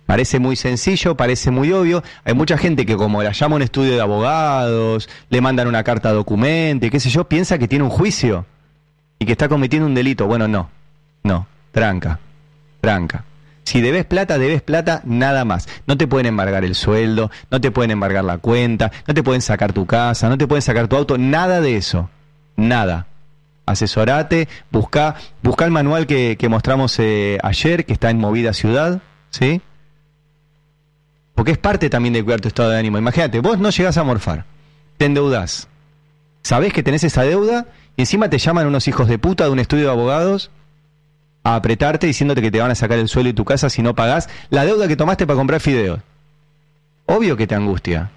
Parece muy sencillo, parece muy obvio. Hay mucha gente que, como la llama a un estudio de abogados, le mandan una carta documento y qué sé yo, piensa que tiene un juicio y que está cometiendo un delito. Bueno, no, tranca. Si debes plata, nada más. No te pueden embargar el sueldo, no te pueden embargar la cuenta, no te pueden sacar tu casa, no te pueden sacar tu auto, nada de eso. Nada. Asesorate, busca el manual que mostramos ayer, que está en Movida Ciudad, ¿sí? Porque es parte también de cuidar tu estado de ánimo. Imagínate, vos no llegás a morfar, te endeudás, sabés que tenés esa deuda y encima te llaman unos hijos de puta de un estudio de abogados a apretarte diciéndote que te van a sacar el suelo y tu casa si no pagás la deuda que tomaste para comprar fideos. Obvio que te angustia.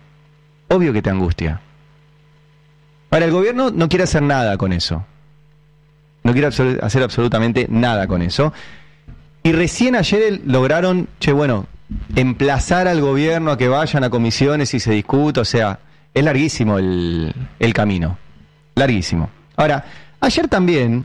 Ahora, el gobierno no quiere hacer nada con eso. No quiere hacer absolutamente nada con eso. Y recién ayer lograron, emplazar al gobierno a que vayan a comisiones y se discuta. O sea, es larguísimo el camino. Larguísimo. Ahora, ayer también,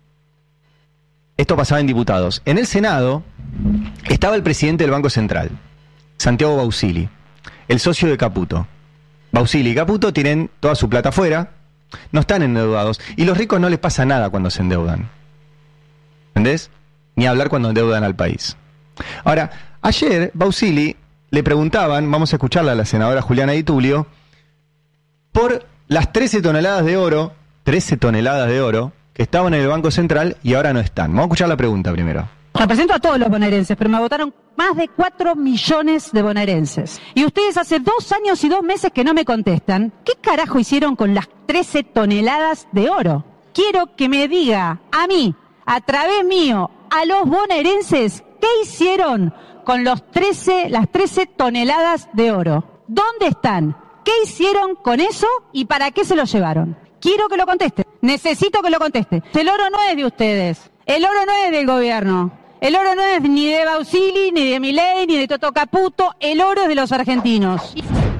esto pasaba en diputados, en el Senado estaba el presidente del Banco Central, Santiago Bausili, el socio de Caputo. Bausili y Caputo tienen toda su plata afuera, no están endeudados, y los ricos no les pasa nada cuando se endeudan. ¿Entendés? Ni hablar cuando endeudan al país. Ahora, ayer Bausili le preguntaban, vamos a escucharla a la senadora Juliana Di Tulio, por las 13 toneladas de oro que estaban en el Banco Central y ahora no están. Vamos a escuchar la pregunta primero. Represento a todos los bonaerenses, pero me votaron más de 4 millones de bonaerenses. Y ustedes hace 2 años y 2 meses que no me contestan. ¿Qué carajo hicieron con las 13 toneladas de oro? Quiero que me diga a mí, a través mío, a los bonaerenses, ¿qué hicieron con las 13 toneladas de oro? ¿Dónde están? ¿Qué hicieron con eso y para qué se lo llevaron? Quiero que lo conteste. Necesito que lo conteste. El oro no es de ustedes. El oro no es del gobierno. El oro no es ni de Bausili, ni de Milei, ni de Toto Caputo. El oro es de los argentinos.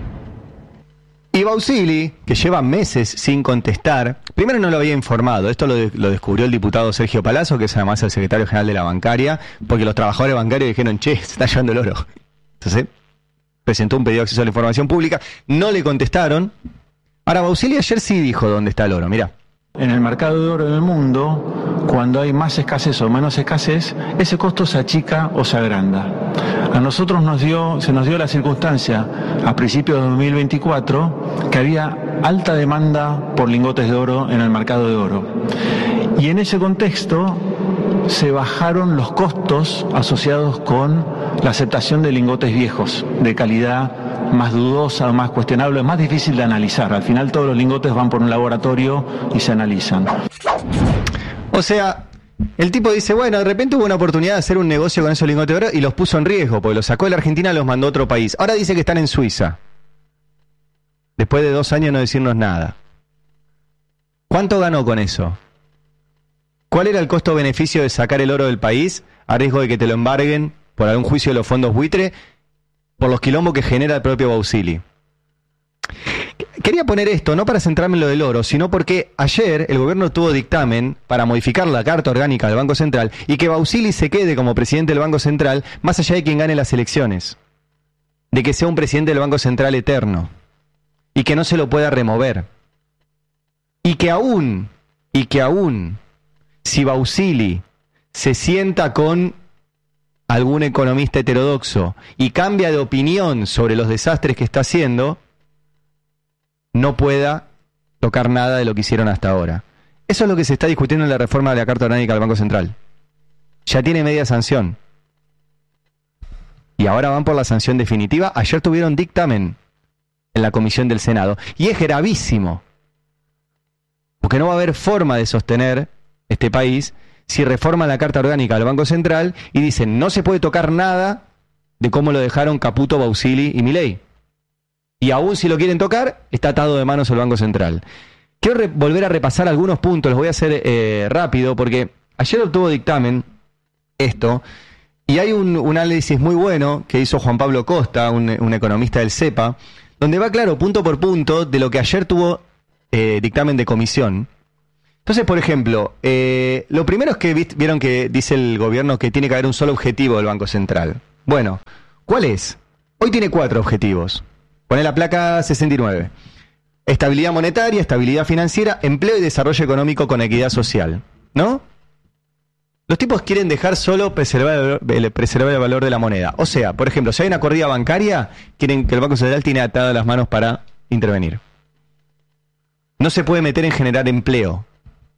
Y Bausili, que lleva meses sin contestar, primero no lo había informado. Esto lo descubrió el diputado Sergio Palazzo, que es además el secretario general de la bancaria, porque los trabajadores bancarios dijeron, se está llevando el oro. Entonces, presentó un pedido de acceso a la información pública, no le contestaron. Ahora, Bausili ayer sí dijo dónde está el oro, mirá. En el mercado de oro del mundo, cuando hay más escasez o menos escasez, ese costo se achica o se agranda. A nosotros se nos dio la circunstancia a principios de 2024 que había alta demanda por lingotes de oro en el mercado de oro. Y en ese contexto se bajaron los costos asociados con la aceptación de lingotes viejos, de calidad más dudosa, más cuestionable, más difícil de analizar. Al final todos los lingotes van por un laboratorio y se analizan. O sea, el tipo dice, bueno, de repente hubo una oportunidad de hacer un negocio con esos lingotes de oro y los puso en riesgo, porque los sacó de la Argentina y los mandó a otro país. Ahora dice que están en Suiza. Después de 2 años no decirnos nada. ¿Cuánto ganó con eso? ¿Cuál era el costo-beneficio de sacar el oro del país a riesgo de que te lo embarguen por algún juicio de los fondos buitre, por los quilombos que genera el propio Bausili? Quería poner esto, no para centrarme en lo del oro, sino porque ayer el gobierno tuvo dictamen para modificar la Carta Orgánica del Banco Central y que Bausili se quede como presidente del Banco Central más allá de quien gane las elecciones. De que sea un presidente del Banco Central eterno. Y que no se lo pueda remover. Y que aún, si Bausili se sienta con algún economista heterodoxo y cambia de opinión sobre los desastres que está haciendo, no pueda tocar nada de lo que hicieron hasta ahora. Eso es lo que se está discutiendo en la reforma de la Carta Orgánica del Banco Central. Ya tiene media sanción. Y ahora van por la sanción definitiva. Ayer tuvieron dictamen en la comisión del Senado. Y es gravísimo. Porque no va a haber forma de sostener este país si reforman la Carta Orgánica del Banco Central y dicen no se puede tocar nada de cómo lo dejaron Caputo, Bausili y Milei. Y aún si lo quieren tocar, está atado de manos el Banco Central. Quiero volver a repasar algunos puntos, los voy a hacer rápido, porque ayer obtuvo dictamen esto, y hay un análisis muy bueno que hizo Juan Pablo Costa, un economista del CEPA, donde va claro, punto por punto, de lo que ayer tuvo dictamen de comisión. Entonces, por ejemplo, lo primero es que vieron que dice el gobierno que tiene que haber un solo objetivo del Banco Central. Bueno, ¿Cuál es? Hoy tiene 4 objetivos. Poné la placa 69. Estabilidad monetaria, estabilidad financiera, empleo y desarrollo económico con equidad social. ¿No? Los tipos quieren dejar solo preservar el valor de la moneda. O sea, por ejemplo, si hay una corrida bancaria, quieren que el Banco Central tiene atadas las manos para intervenir. No se puede meter en generar empleo,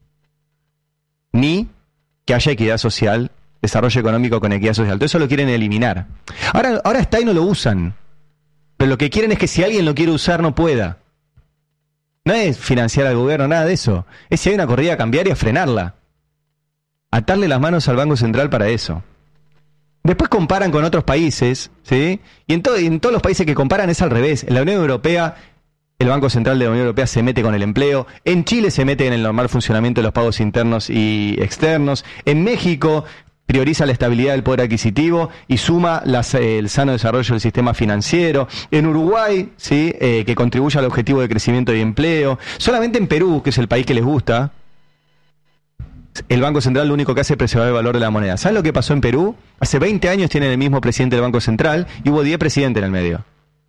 ni que haya equidad social, desarrollo económico con equidad social. Todo eso lo quieren eliminar. Ahora está y no lo usan. Pero lo que quieren es que si alguien lo quiere usar no pueda. No es financiar al gobierno, nada de eso. Es si hay una corrida cambiaria, frenarla. Atarle las manos al Banco Central para eso. Después comparan con otros países, ¿sí? Y en todos los países que comparan es al revés. En la Unión Europea, el Banco Central de la Unión Europea se mete con el empleo. En Chile se mete en el normal funcionamiento de los pagos internos y externos. En México prioriza la estabilidad del poder adquisitivo y suma el sano desarrollo del sistema financiero. En Uruguay, ¿sí? Que contribuye al objetivo de crecimiento y empleo. Solamente en Perú, que es el país que les gusta, el Banco Central lo único que hace es preservar el valor de la moneda. ¿Sabes lo que pasó en Perú? Hace 20 años tienen el mismo presidente del Banco Central y hubo 10 presidentes en el medio.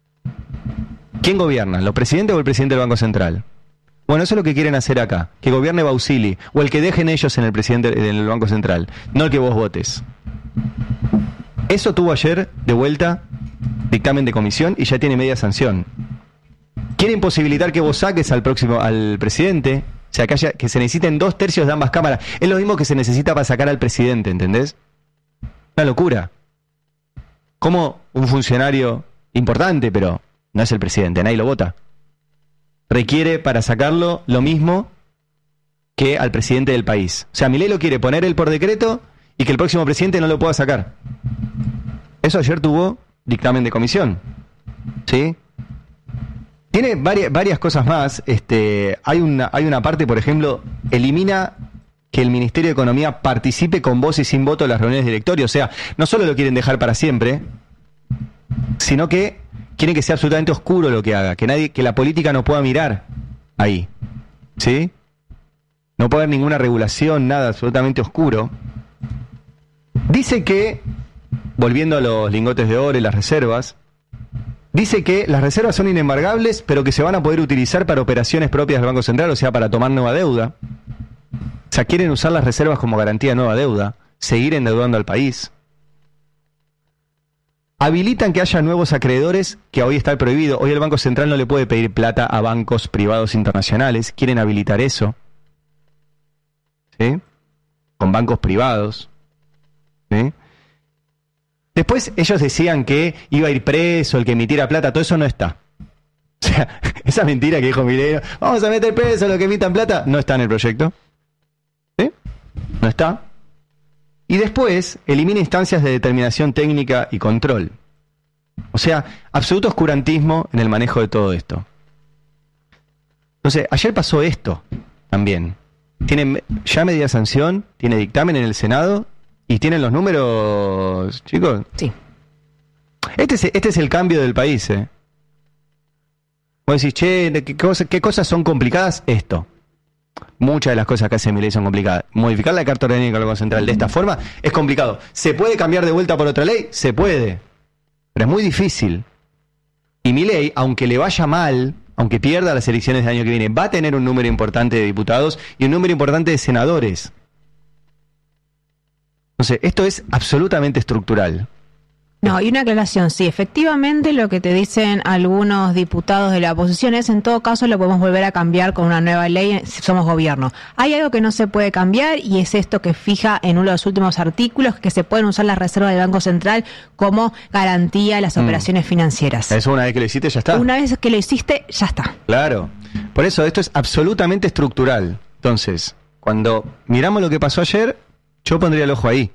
¿Quién gobierna? ¿Los presidentes o el presidente del Banco Central? Bueno, eso es lo que quieren hacer acá. Que gobierne Bausili o el que dejen ellos en el Banco Central. No el que vos votes. Eso tuvo ayer de vuelta dictamen de comisión y ya tiene media sanción. Quieren posibilitar que vos saques al presidente. O sea, que se necesiten 2/3 de ambas cámaras. Es lo mismo que se necesita para sacar al presidente, ¿entendés? Una locura. Como un funcionario importante, pero no es el presidente, nadie lo vota. Requiere para sacarlo lo mismo que al presidente del país. O sea, Milei lo quiere poner él por decreto y que el próximo presidente no lo pueda sacar. Eso ayer tuvo dictamen de comisión. ¿Sí? Tiene varias cosas más. Hay una parte, por ejemplo, elimina que el Ministerio de Economía participe con voz y sin voto en las reuniones de directorio. O sea, no solo lo quieren dejar para siempre, sino que quieren que sea absolutamente oscuro lo que haga, que la política no pueda mirar ahí. ¿Sí? No puede haber ninguna regulación, nada, absolutamente oscuro. Dice que, volviendo a los lingotes de oro y las reservas, dice que las reservas son inembargables, pero que se van a poder utilizar para operaciones propias del Banco Central, o sea, para tomar nueva deuda. O sea, quieren usar las reservas como garantía de nueva deuda, seguir endeudando al país. Habilitan que haya nuevos acreedores, que hoy está prohibido. Hoy el Banco Central no le puede pedir plata a bancos privados internacionales. Quieren habilitar eso. ¿Sí? Con bancos privados. ¿Sí? Después ellos decían que iba a ir preso el que emitiera plata. Todo eso no está. O sea, esa mentira que dijo Milei, vamos a meter preso a los que emitan plata, no está en el proyecto. ¿Sí? No está. Y después elimina instancias de determinación técnica y control. O sea, absoluto oscurantismo en el manejo de todo esto. Entonces, ayer pasó esto también. Tienen ya medida sanción, tiene dictamen en el Senado y tienen los números, chicos. Sí. Este es el cambio del país, ¿eh? Vos decís, che, ¿qué cosas son complicadas? Esto. Muchas de las cosas que hace Milei son complicadas. Modificar la Carta Orgánica del Banco Central de esta forma es complicado. ¿Se puede cambiar de vuelta por otra ley? Se puede. Pero es muy difícil. Y Milei, aunque le vaya mal, aunque pierda las elecciones del año que viene, va a tener un número importante de diputados y un número importante de senadores. Entonces, esto es absolutamente estructural. No, y una aclaración, sí, efectivamente lo que te dicen algunos diputados de la oposición es, en todo caso, lo podemos volver a cambiar con una nueva ley si somos gobierno. Hay algo que no se puede cambiar y es esto que fija en uno de los últimos artículos, que se pueden usar las reservas del Banco Central como garantía de las operaciones financieras. Eso una vez que lo hiciste ya está. Una vez que lo hiciste, ya está. Claro. Por eso esto es absolutamente estructural. Entonces, cuando miramos lo que pasó ayer, yo pondría el ojo ahí.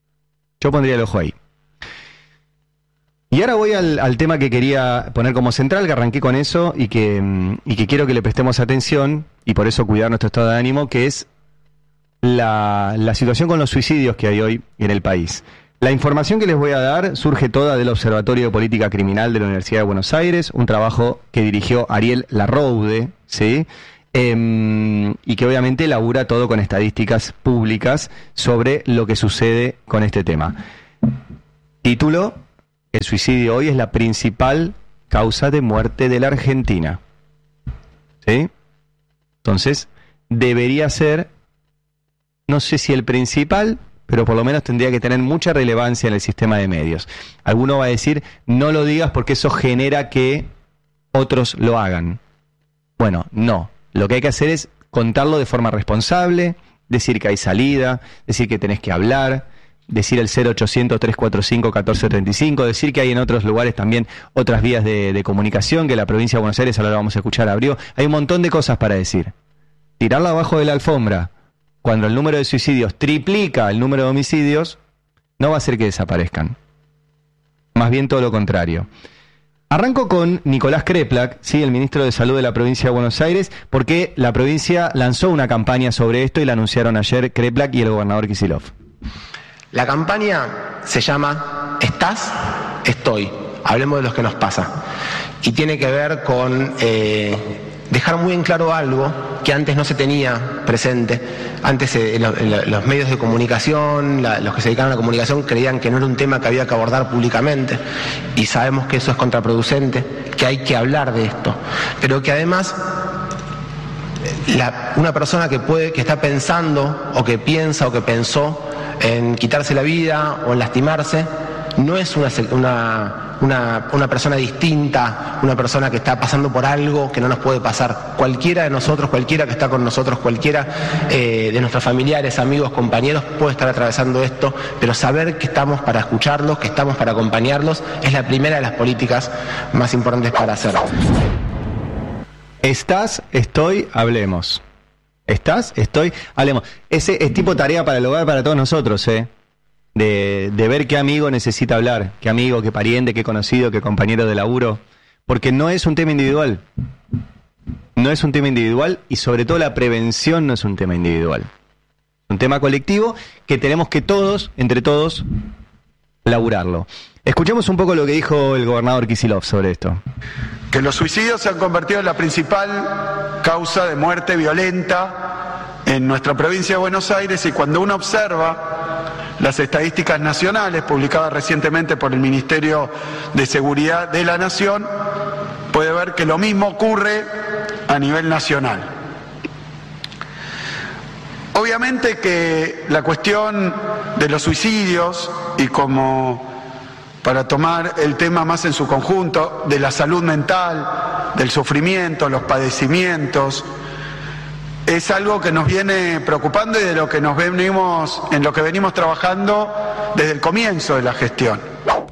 Y ahora voy al tema que quería poner como central, que arranqué con eso y que quiero que le prestemos atención y por eso cuidar nuestro estado de ánimo, que es la situación con los suicidios que hay hoy en el país. La información que les voy a dar surge toda del Observatorio de Política Criminal de la Universidad de Buenos Aires, un trabajo que dirigió Ariel Larroude, ¿sí? Y que obviamente elabora todo con estadísticas públicas sobre lo que sucede con este tema. Título: el suicidio hoy es la principal causa de muerte de la Argentina. ¿Sí? Entonces, debería ser, no sé si el principal, pero por lo menos tendría que tener mucha relevancia en el sistema de medios. Alguno va a decir, no lo digas porque eso genera que otros lo hagan. Bueno, no. Lo que hay que hacer es contarlo de forma responsable, decir que hay salida, decir que tenés que hablar, decir el 0800-345-1435, decir que hay en otros lugares también otras vías de comunicación, que la provincia de Buenos Aires, ahora vamos a escuchar, abrió. Hay un montón de cosas para decir. Tirarla abajo de la alfombra, cuando el número de suicidios triplica el número de homicidios, no va a hacer que desaparezcan. Más bien todo lo contrario. Arranco con Nicolás Kreplak, ¿sí?, el ministro de Salud de la provincia de Buenos Aires, porque la provincia lanzó una campaña sobre esto y la anunciaron ayer Kreplak y el gobernador Kicillof. La campaña se llama ¿Estás? Estoy. Hablemos de lo que nos pasa. Y tiene que ver con dejar muy en claro algo que antes no se tenía presente. Antes los medios de comunicación, los que se dedicaban a la comunicación, creían que no era un tema que había que abordar públicamente. Y sabemos que eso es contraproducente, que hay que hablar de esto. Pero que además una persona que está pensando, o que piensa, o que pensó en quitarse la vida o en lastimarse, no es una persona distinta, una persona que está pasando por algo que no nos puede pasar. Cualquiera de nosotros, cualquiera que está con nosotros, cualquiera de nuestros familiares, amigos, compañeros puede estar atravesando esto, pero saber que estamos para escucharlos, que estamos para acompañarlos, es la primera de las políticas más importantes para hacer. Estás, estoy, hablemos. ¿Estás? Estoy, hablemos. Ese es tipo tarea para el hogar para todos nosotros, de ver qué amigo necesita hablar, qué amigo, qué pariente, qué conocido, qué compañero de laburo, porque no es un tema individual. No es un tema individual y sobre todo la prevención no es un tema individual. Es un tema colectivo que tenemos que todos, entre todos, laburarlo. Escuchemos un poco lo que dijo el gobernador Kicillof sobre esto. Que los suicidios se han convertido en la principal causa de muerte violenta en nuestra provincia de Buenos Aires, y cuando uno observa las estadísticas nacionales publicadas recientemente por el Ministerio de Seguridad de la Nación, puede ver que lo mismo ocurre a nivel nacional. Obviamente que la cuestión de los suicidios, y como para tomar el tema más en su conjunto, de la salud mental, del sufrimiento, los padecimientos, es algo que nos viene preocupando y en lo que venimos trabajando desde el comienzo de la gestión.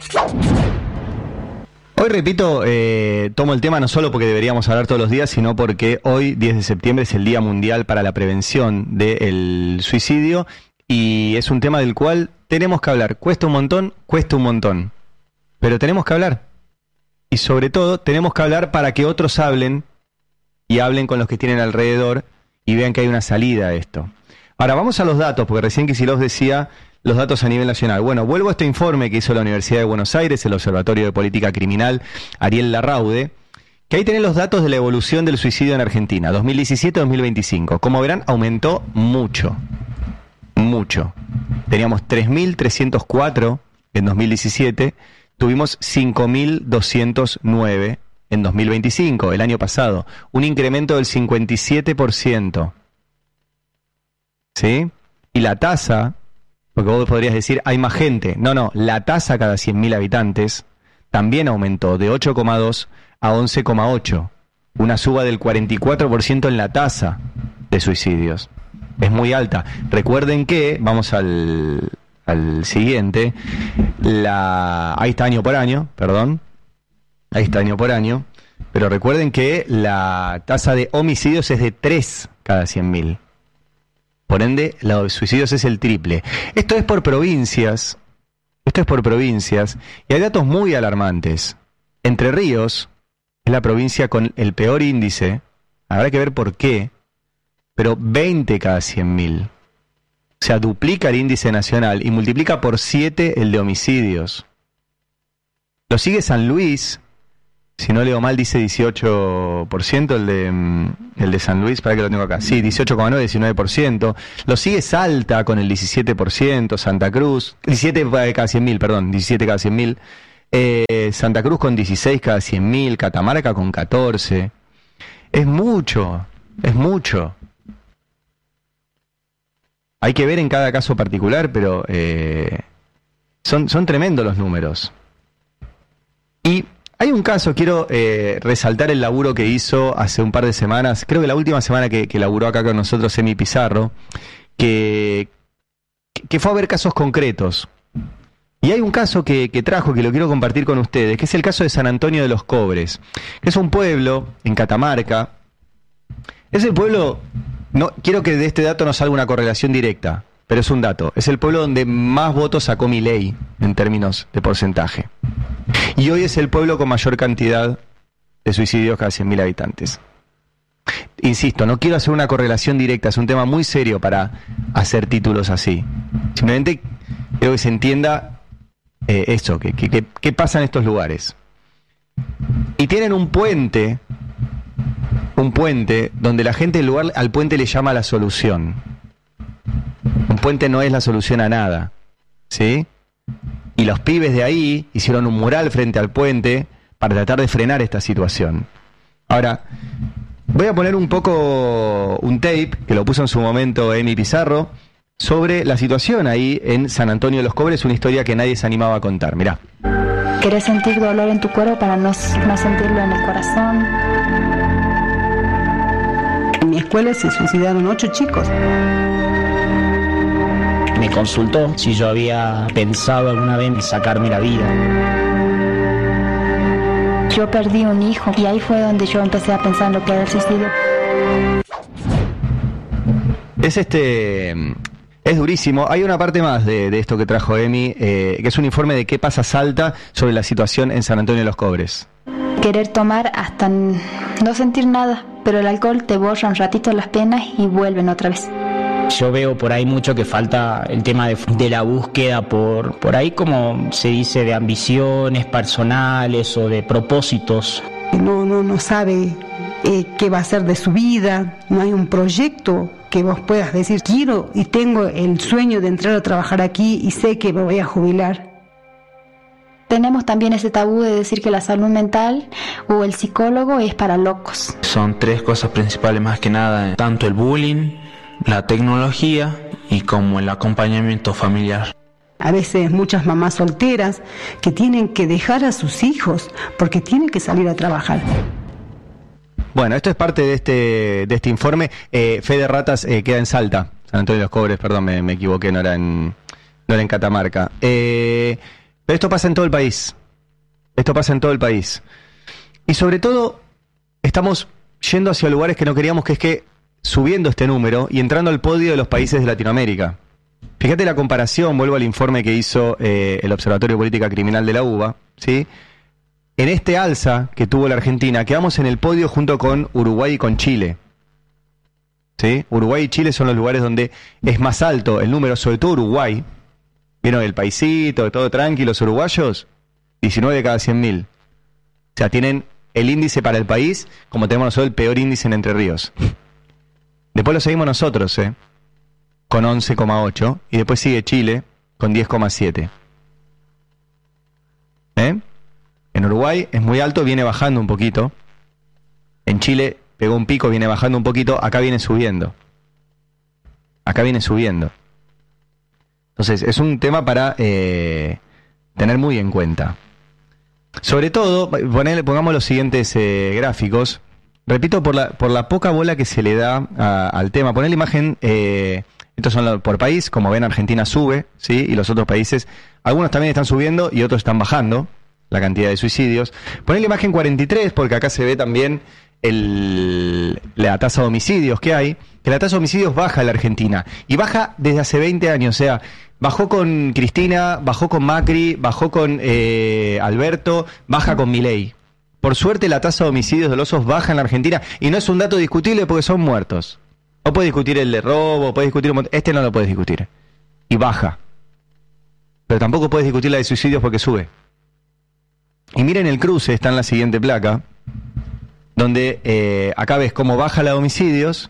Hoy, repito, tomo el tema no solo porque deberíamos hablar todos los días, sino porque hoy, 10 de septiembre, es el Día Mundial para la Prevención del Suicidio, y es un tema del cual tenemos que hablar. Cuesta un montón, pero tenemos que hablar. Y sobre todo, tenemos que hablar para que otros hablen, y hablen con los que tienen alrededor, y vean que hay una salida a esto. Ahora, vamos a los datos, porque recién Kicillof decía los datos a nivel nacional. Bueno, vuelvo a este informe que hizo la Universidad de Buenos Aires, el Observatorio de Política Criminal, Ariel Larraude, que ahí tenés los datos de la evolución del suicidio en Argentina, 2017-2025. Como verán, aumentó mucho. Teníamos 3.304 en 2017, tuvimos 5.209 en 2025, el año pasado. Un incremento del 57%. ¿Sí? Y la tasa, porque vos podrías decir, hay más gente. No, la tasa cada 100.000 habitantes también aumentó de 8,2 a 11,8. Una suba del 44% en la tasa de suicidios. Es muy alta. Recuerden que, vamos al siguiente, ahí está año por año, pero recuerden que la tasa de homicidios es de 3 cada 100.000. Por ende, la de suicidios es el triple. Esto es por provincias, y hay datos muy alarmantes. Entre Ríos es la provincia con el peor índice, habrá que ver por qué, pero 20 cada 100.000. O sea, duplica el índice nacional y multiplica por 7 el de homicidios. Lo sigue San Luis, si no leo mal dice 18% el de San Luis, para que lo tengo acá. Sí, 18,9, 19%. Lo sigue Salta con el 17%, Santa Cruz, 17 cada 100.000, Santa Cruz con 16 cada 100.000, Catamarca con 14. Es mucho, es mucho. Hay que ver en cada caso particular, pero son tremendos los números. Y hay un caso, quiero resaltar el laburo que hizo hace un par de semanas, creo que la última semana que laburó acá con nosotros Emi Pizarro, que fue a ver casos concretos. Y hay un caso que trajo, que lo quiero compartir con ustedes, que es el caso de San Antonio de los Cobres, que es un pueblo en Catamarca. Es el pueblo, no quiero que de este dato no salga una correlación directa, pero es un dato. Es el pueblo donde más votos sacó Milei en términos de porcentaje. Y hoy es el pueblo con mayor cantidad de suicidios cada 100.000 habitantes. Insisto, no quiero hacer una correlación directa, es un tema muy serio para hacer títulos así. Simplemente quiero que se entienda eso, qué pasa en estos lugares. Y tienen un puente donde la gente del lugar al puente le llama la solución. Un puente no es la solución a nada, ¿sí? Y los pibes de ahí hicieron un mural frente al puente para tratar de frenar esta situación. Ahora, voy a poner un poco un tape, que lo puso en su momento Emi Pizarro, sobre la situación ahí en San Antonio de los Cobres, una historia que nadie se animaba a contar. Mirá. ¿Querés sentir dolor en tu cuerpo para no sentirlo en el corazón? En mi escuela se suicidaron 8 chicos. Me consultó si yo había pensado alguna vez en sacarme la vida. Yo perdí un hijo y ahí fue donde yo empecé a pensar en lo que era el suicidio. Es durísimo. Hay una parte más de esto que trajo Emi, que es un informe de qué pasa Salta sobre la situación en San Antonio de los Cobres. Querer tomar hasta no sentir nada, pero el alcohol te borra un ratito las penas y vuelven otra vez. Yo veo por ahí mucho que falta el tema de la búsqueda por ahí, como se dice, de ambiciones personales o de propósitos. No sabe qué va a hacer de su vida, no hay un proyecto que vos puedas decir, quiero y tengo el sueño de entrar a trabajar aquí y sé que me voy a jubilar. Tenemos también ese tabú de decir que la salud mental o el psicólogo es para locos. Son 3 cosas principales más que nada, tanto el bullying, la tecnología y como el acompañamiento familiar. A veces muchas mamás solteras que tienen que dejar a sus hijos porque tienen que salir a trabajar. Bueno, esto es parte de este informe. Fede Ratas queda en Salta, San Antonio de los Cobres, perdón, me equivoqué, no era en Catamarca. Pero esto pasa en todo el país. Esto pasa en todo el país. Y sobre todo, estamos yendo hacia lugares que no queríamos, que es que subiendo este número y entrando al podio de los países de Latinoamérica. Fíjate la comparación, vuelvo al informe que hizo el Observatorio de Política Criminal de la UBA, ¿sí? En este alza que tuvo la Argentina, quedamos en el podio junto con Uruguay y con Chile. ¿Sí? Uruguay y Chile son los lugares donde es más alto el número, sobre todo Uruguay. ¿Vieron el paisito, todo tranquilo, los uruguayos? 19 de cada 100.000. O sea, tienen el índice para el país, como tenemos nosotros el peor índice en Entre Ríos. Después lo seguimos nosotros, con 11,8. Y después sigue Chile, con 10,7. En Uruguay es muy alto, viene bajando un poquito. En Chile pegó un pico, viene bajando un poquito. Acá viene subiendo. Entonces, es un tema para tener muy en cuenta. Sobre todo, pongamos los siguientes gráficos. Repito, por la poca bola que se le da al tema. Poner la imagen, estos son por país, como ven Argentina sube, ¿sí? Y los otros países, algunos también están subiendo y otros están bajando la cantidad de suicidios. Poner la imagen 43, porque acá se ve también la tasa de homicidios que hay, que la tasa de homicidios baja en la Argentina, y baja desde hace 20 años, o sea, bajó con Cristina, bajó con Macri, bajó con Alberto, baja con Milei. Por suerte la tasa de homicidios dolosos baja en la Argentina, y no es un dato discutible porque son muertos. No puedes discutir el de robo, puedes discutir este no lo puedes discutir, y baja. Pero tampoco puedes discutir la de suicidios porque sube. Y miren el cruce, está en la siguiente placa, donde acá ves cómo baja la de homicidios.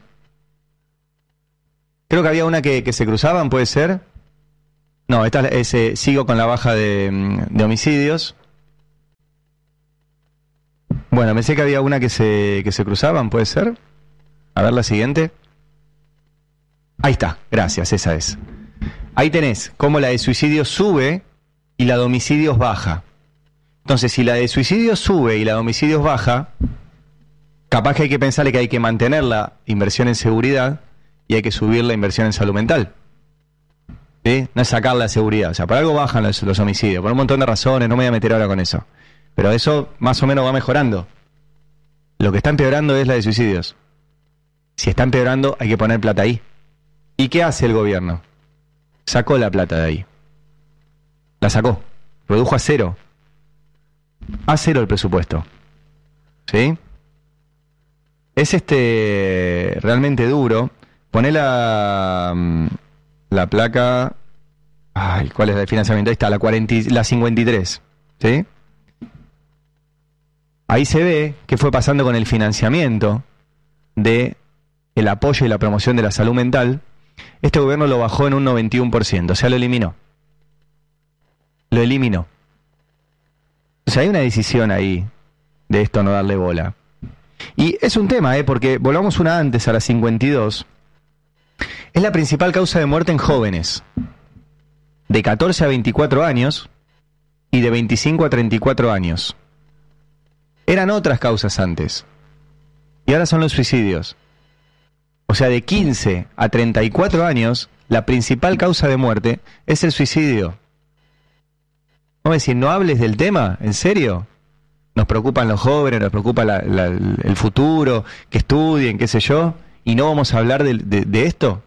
Creo que había una que se cruzaban, ¿puede ser? No, sigo con la baja de homicidios. Bueno, pensé que había una que se cruzaban, ¿puede ser? A ver la siguiente. Ahí está, gracias, esa es. Ahí tenés cómo la de suicidios sube y la de homicidios baja. Entonces, si la de suicidios sube y la de homicidios baja, capaz que hay que pensarle que hay que mantener la inversión en seguridad y hay que subir la inversión en salud mental. ¿Sí? No es sacar la seguridad. O sea, por algo bajan los homicidios, por un montón de razones, no me voy a meter ahora con eso. Pero eso más o menos va mejorando. Lo que está empeorando es la de suicidios. Si está empeorando, hay que poner plata ahí. ¿Y qué hace el gobierno? Sacó la plata de ahí. La sacó. Redujo a cero. A cero el presupuesto. ¿Sí? Es realmente duro. Poné la placa. Ay, ¿cuál es la de financiamiento? Ahí está, la 53. ¿Sí? Ahí se ve qué fue pasando con el financiamiento de el apoyo y la promoción de la salud mental. Este gobierno lo bajó en un 91%, o sea, lo eliminó. Lo eliminó. O sea, hay una decisión ahí de esto no darle bola. Y es un tema, porque volvamos una antes, a la 52. Es la principal causa de muerte en jóvenes. De 14 a 24 años y de 25 a 34 años. Eran otras causas antes. Y ahora son los suicidios. O sea, de 15 a 34 años, la principal causa de muerte es el suicidio. Vamos a decir, no hables del tema, ¿en serio? Nos preocupan los jóvenes, nos preocupa el futuro, que estudien, qué sé yo, y no vamos a hablar de esto.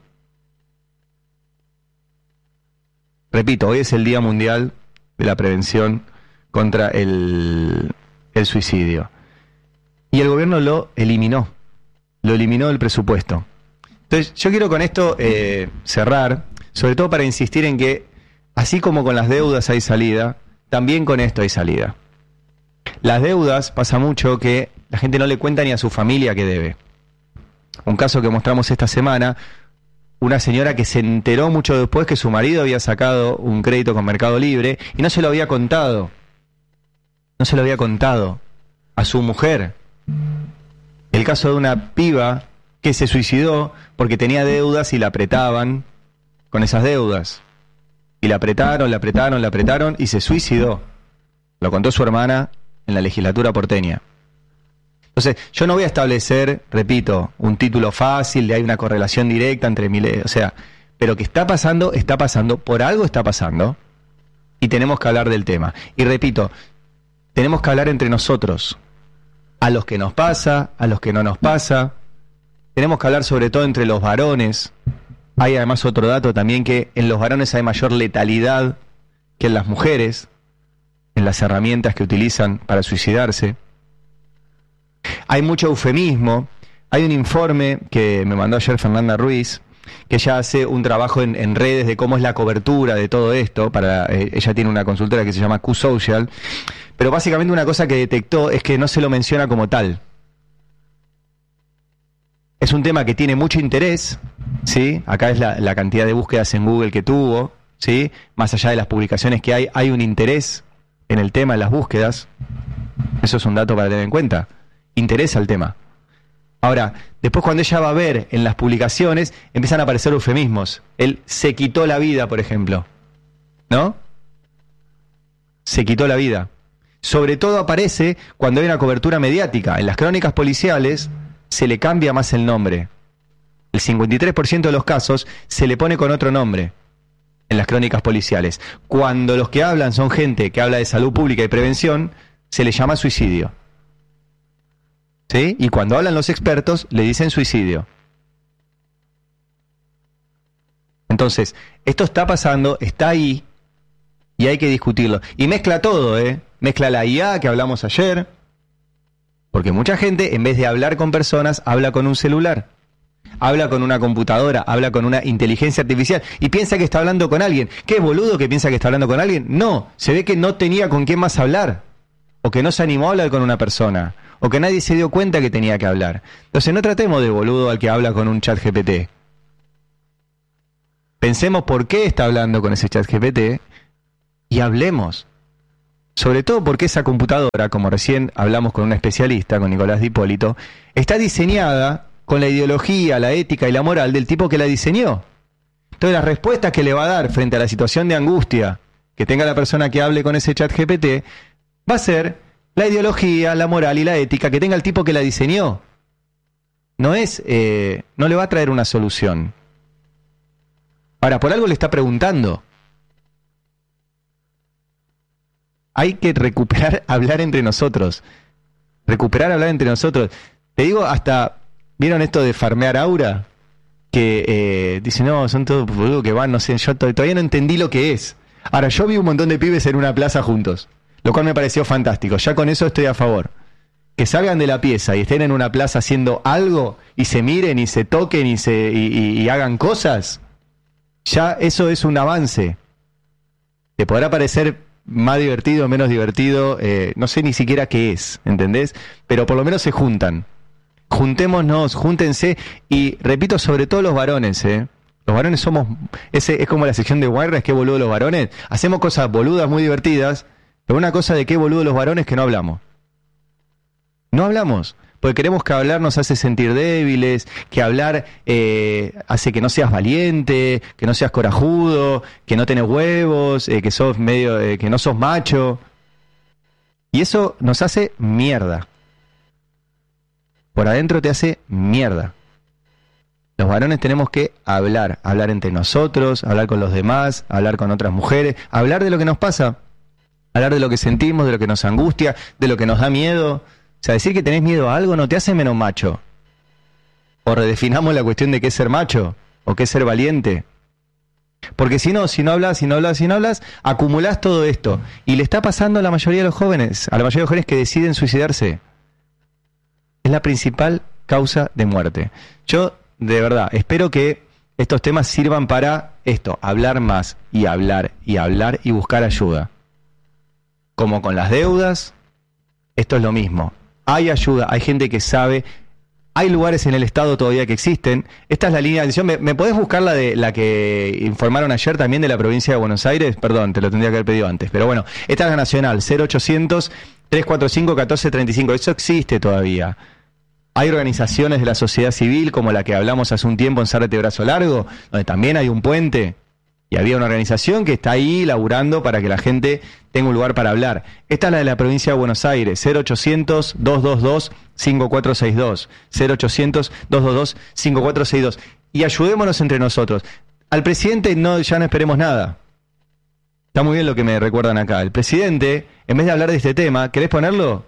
Repito, hoy es el Día Mundial de la Prevención contra el suicidio. Y el gobierno lo eliminó del presupuesto. Entonces, yo quiero con esto cerrar, sobre todo para insistir en que, así como con las deudas hay salida, también con esto hay salida. Las deudas, pasa mucho que la gente no le cuenta ni a su familia que debe. Un caso que mostramos esta semana, una señora que se enteró mucho después que su marido había sacado un crédito con Mercado Libre y no se lo había contado. No se lo había contado a su mujer. El caso de una piba que se suicidó porque tenía deudas y la apretaban con esas deudas. Y la apretaron y se suicidó. Lo contó su hermana en la legislatura porteña. Entonces, yo no voy a establecer, repito, un título fácil, de hay una correlación directa entre o sea, pero que está pasando, por algo está pasando, y tenemos que hablar del tema. Y repito, tenemos que hablar entre nosotros, a los que nos pasa, a los que no nos pasa. Tenemos que hablar sobre todo entre los varones. Hay además otro dato también, que en los varones hay mayor letalidad que en las mujeres, en las herramientas que utilizan para suicidarse. Hay mucho eufemismo. Hay un informe que me mandó ayer Fernanda Ruiz, que ella hace un trabajo en redes de cómo es la cobertura de todo esto. Ella tiene una consultora que se llama Q-Social, pero básicamente una cosa que detectó es que no se lo menciona como tal. Es un tema que tiene mucho interés, ¿sí? Acá es la cantidad de búsquedas en Google que tuvo, ¿sí? Más allá de las publicaciones que hay un interés en el tema, en las búsquedas. Eso es un dato para tener en cuenta. Interesa el tema. Ahora, después cuando ella va a ver en las publicaciones, empiezan a aparecer eufemismos. Él se quitó la vida, por ejemplo. ¿No? Se quitó la vida. Sobre todo aparece cuando hay una cobertura mediática. En las crónicas policiales se le cambia más el nombre. El 53% de los casos se le pone con otro nombre en las crónicas policiales. Cuando los que hablan son gente que habla de salud pública y prevención, se le llama suicidio. ¿Sí? Y cuando hablan los expertos, le dicen suicidio. Entonces, esto está pasando, está ahí, y hay que discutirlo. Y mezcla todo, Mezcla la IA que hablamos ayer, porque mucha gente, en vez de hablar con personas, habla con un celular, habla con una computadora, habla con una inteligencia artificial, y piensa que está hablando con alguien. ¿Qué boludo que piensa que está hablando con alguien? No, se ve que no tenía con quién más hablar, o que no se animó a hablar con una persona, o que nadie se dio cuenta que tenía que hablar. Entonces no tratemos de boludo al que habla con un chat GPT. Pensemos por qué está hablando con ese chat GPT y hablemos. sobre todo porque esa computadora, como recién hablamos con un especialista, con Nicolás Di Hipólito, está diseñada con la ideología, la ética y la moral del tipo que la diseñó. Entonces las respuestas que le va a dar frente a la situación de angustia que tenga la persona que hable con ese chat GPT, va a ser la ideología, la moral y la ética que tenga el tipo que la diseñó. No le va a traer una solución. Ahora, por algo le está preguntando. Hay que recuperar hablar entre nosotros. Recuperar hablar entre nosotros. Te digo, hasta, ¿vieron esto de farmear aura? Que dicen, no, son todos boludos que van, no sé, yo todavía no entendí lo que es. Ahora, yo vi un montón de pibes en una plaza juntos, lo cual me pareció fantástico. Ya con eso estoy a favor. Que salgan de la pieza y estén en una plaza haciendo algo y se miren y se toquen y hagan cosas, ya eso es un avance. Te podrá parecer más divertido o menos divertido, no sé ni siquiera qué es, ¿entendés? Pero por lo menos se juntan. Juntémonos, júntense y repito, sobre todo los varones, Los varones somos, es como la sección de Wireless, qué boludo los varones. Hacemos cosas boludas muy divertidas, pero una cosa de qué boludo los varones que no hablamos. No hablamos, porque queremos que hablar nos hace sentir débiles, que hablar hace que no seas valiente, que no seas corajudo, que no tenés huevos, que sos medio, que no sos macho. Y eso nos hace mierda. Por adentro te hace mierda. Los varones tenemos que hablar entre nosotros, hablar con los demás, hablar con otras mujeres, hablar de lo que nos pasa, hablar de lo que sentimos, de lo que nos angustia, de lo que nos da miedo. O sea, decir que tenés miedo a algo no te hace menos macho. O redefinamos la cuestión de qué es ser macho o qué es ser valiente. Porque si no hablas, acumulás todo esto. Y le está pasando a la mayoría de los jóvenes, que deciden suicidarse. Es la principal causa de muerte. Yo, de verdad, espero que estos temas sirvan para esto, hablar más y hablar y buscar ayuda. Como con las deudas, esto es lo mismo. Hay ayuda, hay gente que sabe, hay lugares en el Estado todavía que existen. Esta es la línea de atención. ¿Me podés buscar la que informaron ayer también de la provincia de Buenos Aires? Perdón, te lo tendría que haber pedido antes. Pero bueno, esta es la nacional, 0800-345-1435. Eso existe todavía. Hay organizaciones de la sociedad civil, como la que hablamos hace un tiempo en Zárate Brazo Largo, donde también hay un puente. Y había una organización que está ahí laburando para que la gente tenga un lugar para hablar. Esta es la de la provincia de Buenos Aires, 0800-222-5462. 0800-222-5462. Y ayudémonos entre nosotros. Al presidente ya no esperemos nada. Está muy bien lo que me recuerdan acá. El presidente, en vez de hablar de este tema, ¿querés ponerlo?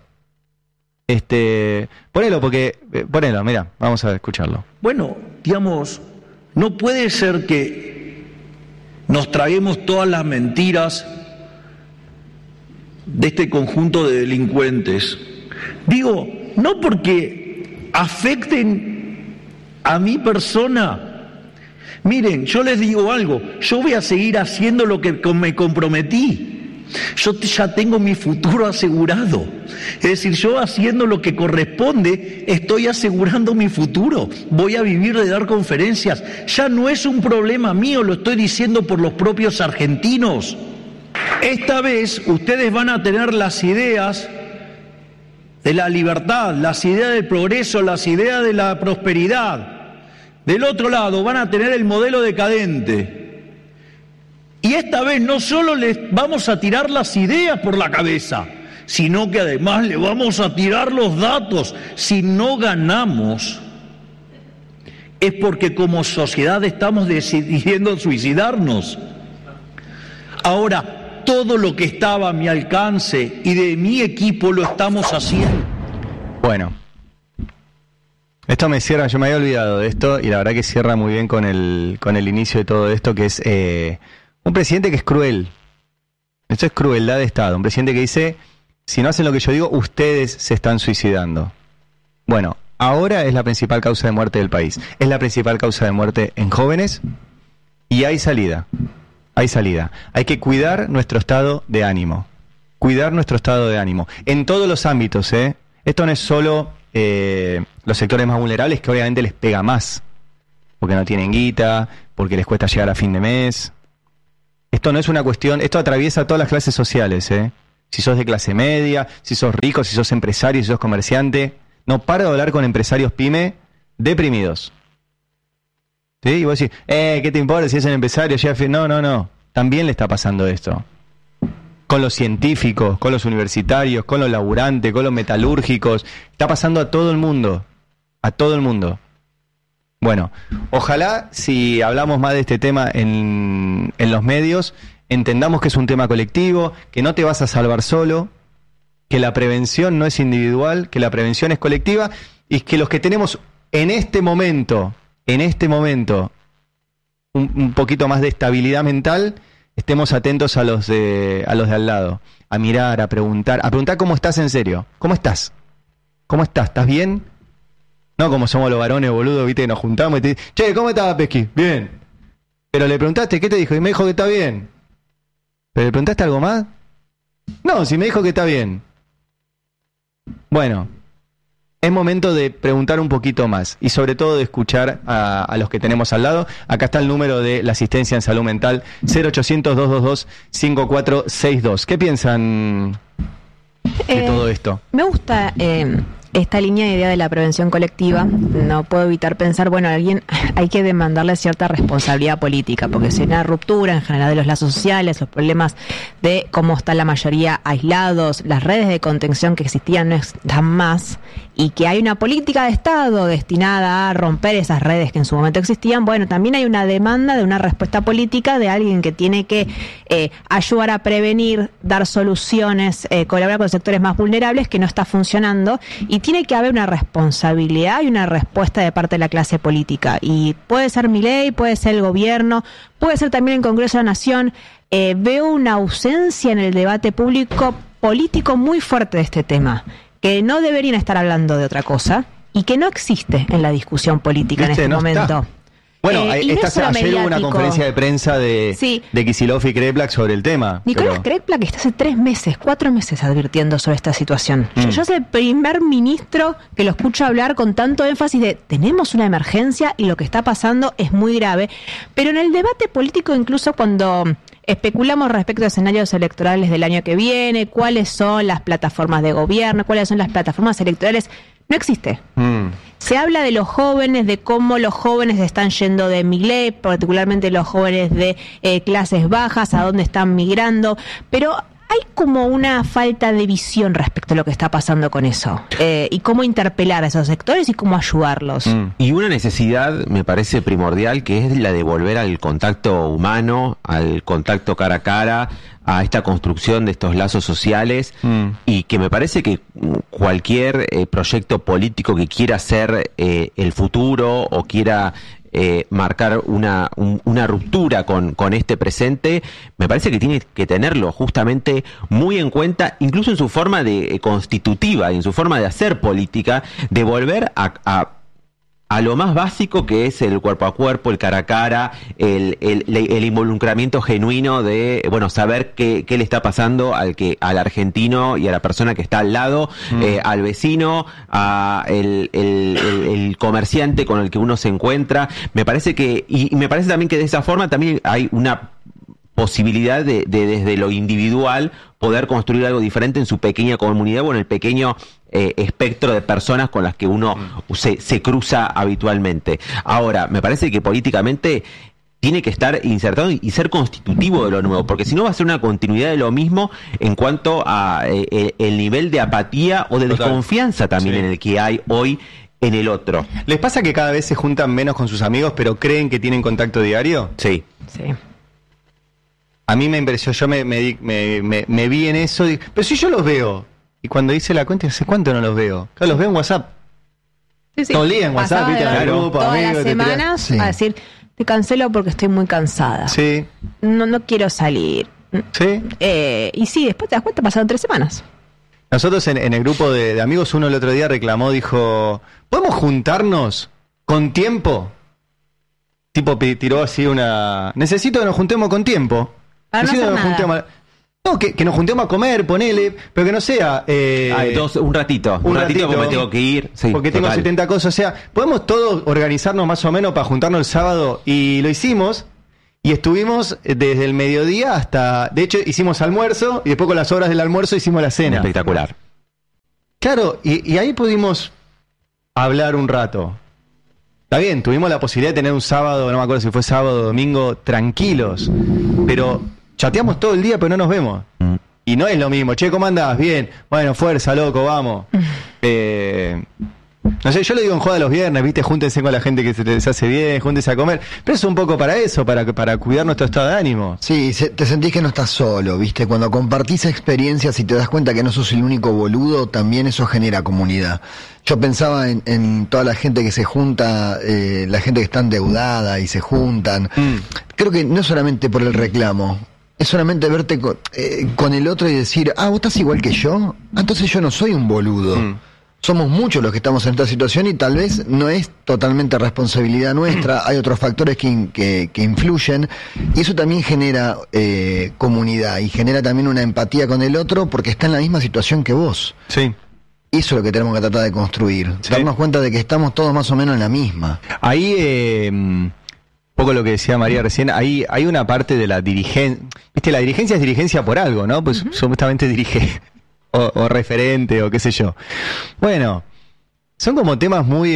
Ponelo, mira, vamos a escucharlo. Bueno, digamos, no puede ser que nos traguemos todas las mentiras de este conjunto de delincuentes. Digo, no porque afecten a mi persona. Miren, yo les digo algo, yo voy a seguir haciendo lo que me comprometí. Yo ya tengo mi futuro asegurado. Es decir, yo haciendo lo que corresponde, estoy asegurando mi futuro. Voy a vivir de dar conferencias. Ya no es un problema mío, lo estoy diciendo por los propios argentinos. Esta vez ustedes van a tener las ideas de la libertad, las ideas del progreso, las ideas de la prosperidad. Del otro lado van a tener el modelo decadente. Y esta vez no solo les vamos a tirar las ideas por la cabeza, sino que además le vamos a tirar los datos. Si no ganamos, es porque como sociedad estamos decidiendo suicidarnos. Ahora, todo lo que estaba a mi alcance y de mi equipo lo estamos haciendo. Bueno, esto me cierra, yo me había olvidado de esto y la verdad que cierra muy bien con el inicio de todo esto, que es un presidente que es cruel. Esto es crueldad de Estado. Un presidente que dice, si no hacen lo que yo digo, ustedes se están suicidando. Bueno, ahora es la principal causa de muerte del país. Es la principal causa de muerte en jóvenes y hay salida. Hay salida. Hay que cuidar nuestro estado de ánimo. Cuidar nuestro estado de ánimo. En todos los ámbitos, ¿eh? Esto no es solo los sectores más vulnerables, que obviamente les pega más. Porque no tienen guita, porque les cuesta llegar a fin de mes. Esto no es una cuestión, esto atraviesa todas las clases sociales, ¿eh? si sos de clase media, si sos rico, si sos empresario, si sos comerciante. No paro de hablar con empresarios pyme deprimidos. ¿Sí? Y vos decís, ¿qué te importa si es un empresario? No. También le está pasando esto. Con los científicos, con los universitarios, con los laburantes, con los metalúrgicos. Está pasando a todo el mundo. A todo el mundo. Bueno, ojalá si hablamos más de este tema en los medios, entendamos que es un tema colectivo, que no te vas a salvar solo, que la prevención no es individual, que la prevención es colectiva, y que los que tenemos en este momento, un poquito más de estabilidad mental, estemos atentos a los de al lado, a mirar, a preguntar cómo estás en serio. ¿Cómo estás? ¿Estás bien? No como somos los varones, boludo, viste, que nos juntamos y te dicen, che, ¿cómo estás, Pesqui? Bien. Pero le preguntaste, ¿qué te dijo? Y me dijo que está bien. ¿Pero le preguntaste algo más? No, si me dijo que está bien. Bueno, es momento de preguntar un poquito más y sobre todo de escuchar a los que tenemos al lado. Acá está el número de la asistencia en salud mental, 0800-222-5462. ¿Qué piensan de todo esto? Me gusta esta línea de idea de la prevención colectiva. No puedo evitar pensar, bueno, a alguien hay que demandarle cierta responsabilidad política, porque si hay una ruptura en general de los lazos sociales, los problemas de cómo está la mayoría aislados, las redes de contención que existían no están más, y que hay una política de Estado destinada a romper esas redes que en su momento existían, bueno, también hay una demanda de una respuesta política de alguien que tiene que ayudar a prevenir, dar soluciones, colaborar con sectores más vulnerables que no está funcionando, y tiene que haber una responsabilidad y una respuesta de parte de la clase política. Y puede ser Milei, puede ser el gobierno, puede ser también el Congreso de la Nación. Veo una ausencia en el debate público político muy fuerte de este tema, que no deberían estar hablando de otra cosa y que no existe en la discusión política en este momento. Está. Bueno, ayer hubo una conferencia de prensa de Kicillof y Kreplak sobre el tema. Nicolás Kreplak está hace 4 meses advirtiendo sobre esta situación. Yo soy el primer ministro que lo escucho hablar con tanto énfasis de tenemos una emergencia y lo que está pasando es muy grave. Pero en el debate político, incluso cuando especulamos respecto a escenarios electorales del año que viene, cuáles son las plataformas de gobierno, cuáles son las plataformas electorales, no existe. Se habla de los jóvenes, de cómo los jóvenes están yendo de Milei, particularmente los jóvenes de clases bajas, a dónde están migrando, pero hay como una falta de visión respecto a lo que está pasando con eso, y cómo interpelar a esos sectores y cómo ayudarlos. Y una necesidad, me parece primordial, que es la de volver al contacto humano, al contacto cara a cara, a esta construcción de estos lazos sociales, y que me parece que cualquier proyecto político que quiera ser el futuro o quiera marcar una ruptura con este presente, me parece que tiene que tenerlo justamente muy en cuenta, incluso en su forma de constitutiva y en su forma de hacer política, de volver a lo más básico, que es el cuerpo a cuerpo, el cara a cara, el involucramiento genuino de, bueno, saber qué le está pasando al argentino y a la persona que está al lado, al vecino, el comerciante con el que uno se encuentra. Me parece también que de esa forma también hay una posibilidad de desde lo individual poder construir algo diferente en su pequeña comunidad o en el pequeño espectro de personas con las que uno se cruza habitualmente. Ahora, me parece que políticamente tiene que estar insertado y ser constitutivo de lo nuevo, porque si no va a ser una continuidad de lo mismo en cuanto a el nivel de apatía o de desconfianza también en el que hay hoy en el otro. ¿Les pasa que cada vez se juntan menos con sus amigos, pero creen que tienen contacto diario? Sí. A mí me impresionó, yo me vi en eso, pero si yo los veo, y cuando hice la cuenta, ¿hace cuánto no los veo? Claro, los veo en WhatsApp. Sí. Todo el día en WhatsApp, ¿viste? En el grupo, todas amigos, las semanas a decir, te cancelo porque estoy muy cansada. Sí. No quiero salir. Sí. Y sí, después te das cuenta, pasaron 3 semanas. Nosotros en el grupo de amigos, uno el otro día reclamó, dijo, ¿podemos juntarnos con tiempo? Tipo tiró así necesito que nos juntemos con tiempo. No, que nos juntemos a comer, ponele, pero que no sea un ratito porque me tengo que ir, porque tengo 70 cosas, o sea, podemos todos organizarnos más o menos para juntarnos el sábado, y lo hicimos, Y estuvimos desde el mediodía hasta... De hecho, hicimos almuerzo y después con las horas del almuerzo hicimos la cena. Espectacular. Claro, y ahí pudimos hablar un rato. Está bien, tuvimos la posibilidad de tener un sábado, no me acuerdo si fue sábado o domingo, tranquilos. Pero chateamos todo el día, pero no nos vemos. Y no es lo mismo. Che, ¿cómo andás? Bien. Bueno, fuerza, loco, vamos. No sé, yo le digo en joda los viernes, ¿viste? Júntense con la gente que se les hace bien, júntense a comer. Pero es un poco para eso, para cuidar nuestro estado de ánimo. Sí, te sentís que no estás solo, ¿viste? Cuando compartís experiencias y te das cuenta que no sos el único boludo, también eso genera comunidad. Yo pensaba en toda la gente que se junta, la gente que está endeudada y se juntan. Creo que no solamente por el reclamo, es solamente verte con el otro y decir, vos estás igual que yo, entonces yo no soy un boludo. Somos muchos los que estamos en esta situación y tal vez no es totalmente responsabilidad nuestra, hay otros factores que influyen y eso también genera comunidad y genera también una empatía con el otro porque está en la misma situación que vos. Sí. Eso es lo que tenemos que tratar de construir, darnos cuenta de que estamos todos más o menos en la misma. Ahí, un poco lo que decía María recién, ahí hay una parte de la dirigencia, viste, la dirigencia es dirigencia por algo, ¿no? Pues supuestamente dirige... O referente, o qué sé yo. Bueno, son como temas muy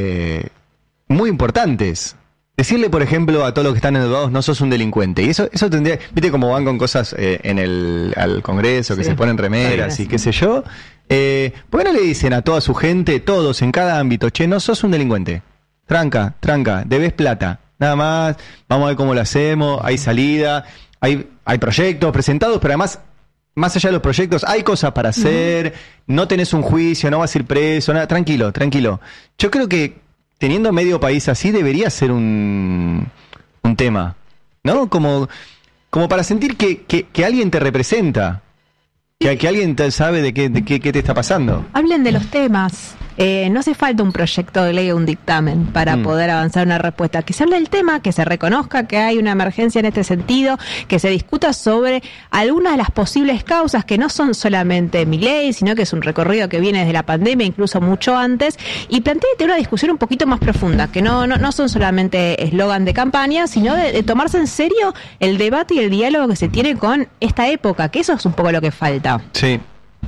importantes. Decirle, por ejemplo, a todos los que están endeudados, no sos un delincuente. Y eso tendría, viste cómo van con cosas al Congreso, que se ponen remeras y qué sé yo. ¿Por qué no le dicen a toda su gente, todos, en cada ámbito, che, no sos un delincuente? Tranca, debes plata. Nada más, vamos a ver cómo lo hacemos, hay salida, hay proyectos presentados, pero además... Más allá de los proyectos, hay cosas para hacer, no tenés un juicio, no vas a ir preso, nada, tranquilo. Yo creo que teniendo medio país así debería ser un tema, ¿no? Como para sentir que alguien te representa, que alguien sabe de qué te está pasando. Hablen de los temas. No hace falta un proyecto de ley o un dictamen para poder avanzar una respuesta. Que se hable del tema, que se reconozca que hay una emergencia en este sentido, que se discuta sobre algunas de las posibles causas que no son solamente Milei, sino que es un recorrido que viene desde la pandemia, incluso mucho antes, y planteate una discusión un poquito más profunda, que no son solamente eslogan de campaña, sino de tomarse en serio el debate y el diálogo que se tiene con esta época, que eso es un poco lo que falta. Sí.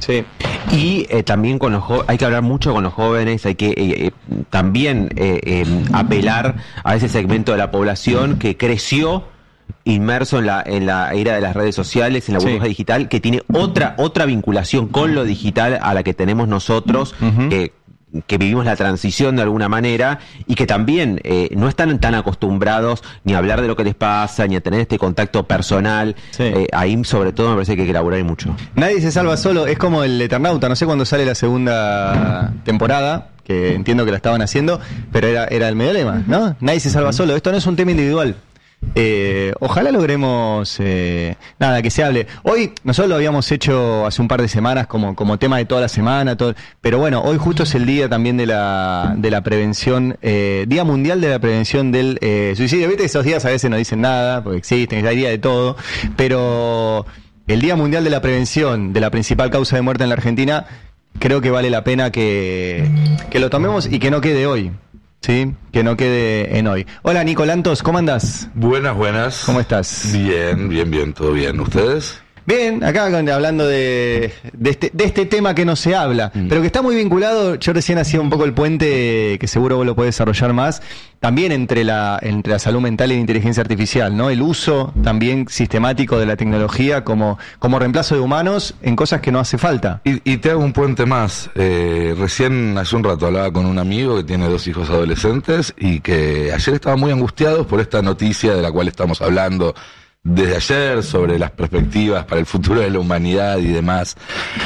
Y también hay que hablar mucho con los jóvenes, hay que también apelar a ese segmento de la población que creció inmerso en la era de las redes sociales, en la burbuja digital, que tiene otra vinculación con lo digital a la que tenemos nosotros, que vivimos la transición de alguna manera y que también no están tan acostumbrados ni a hablar de lo que les pasa, ni a tener este contacto personal. Ahí sobre todo me parece que hay que elaborar mucho. Nadie se salva solo, es como el Eternauta, no sé cuándo sale la segunda temporada, que entiendo que la estaban haciendo, pero era el medio lema, ¿no? Nadie se salva solo, esto no es un tema individual. Ojalá logremos que se hable. Hoy nosotros lo habíamos hecho hace un par de semanas como tema de toda la semana, pero bueno, hoy justo es el día también de la prevención, Día Mundial de la Prevención del Suicidio. Viste, esos días a veces no dicen nada porque existen, hay día de todo, pero el Día Mundial de la Prevención de la principal causa de muerte en la Argentina, creo que vale la pena que lo tomemos y que no quede hoy. Sí, que no quede en hoy. Hola, Nicolantos, ¿cómo andás? Buenas. ¿Cómo estás? Bien, todo bien. ¿Ustedes? Bien, acá hablando de este tema que no se habla, pero que está muy vinculado. Yo recién hacía un poco el puente, que seguro vos lo podés desarrollar más, también entre la salud mental y la inteligencia artificial, ¿no? El uso también sistemático de la tecnología como reemplazo de humanos en cosas que no hace falta. Y te hago un puente más. Recién hace un rato hablaba con un amigo que tiene 2 hijos adolescentes y que ayer estaba muy angustiado por esta noticia de la cual estamos hablando desde ayer sobre las perspectivas para el futuro de la humanidad y demás.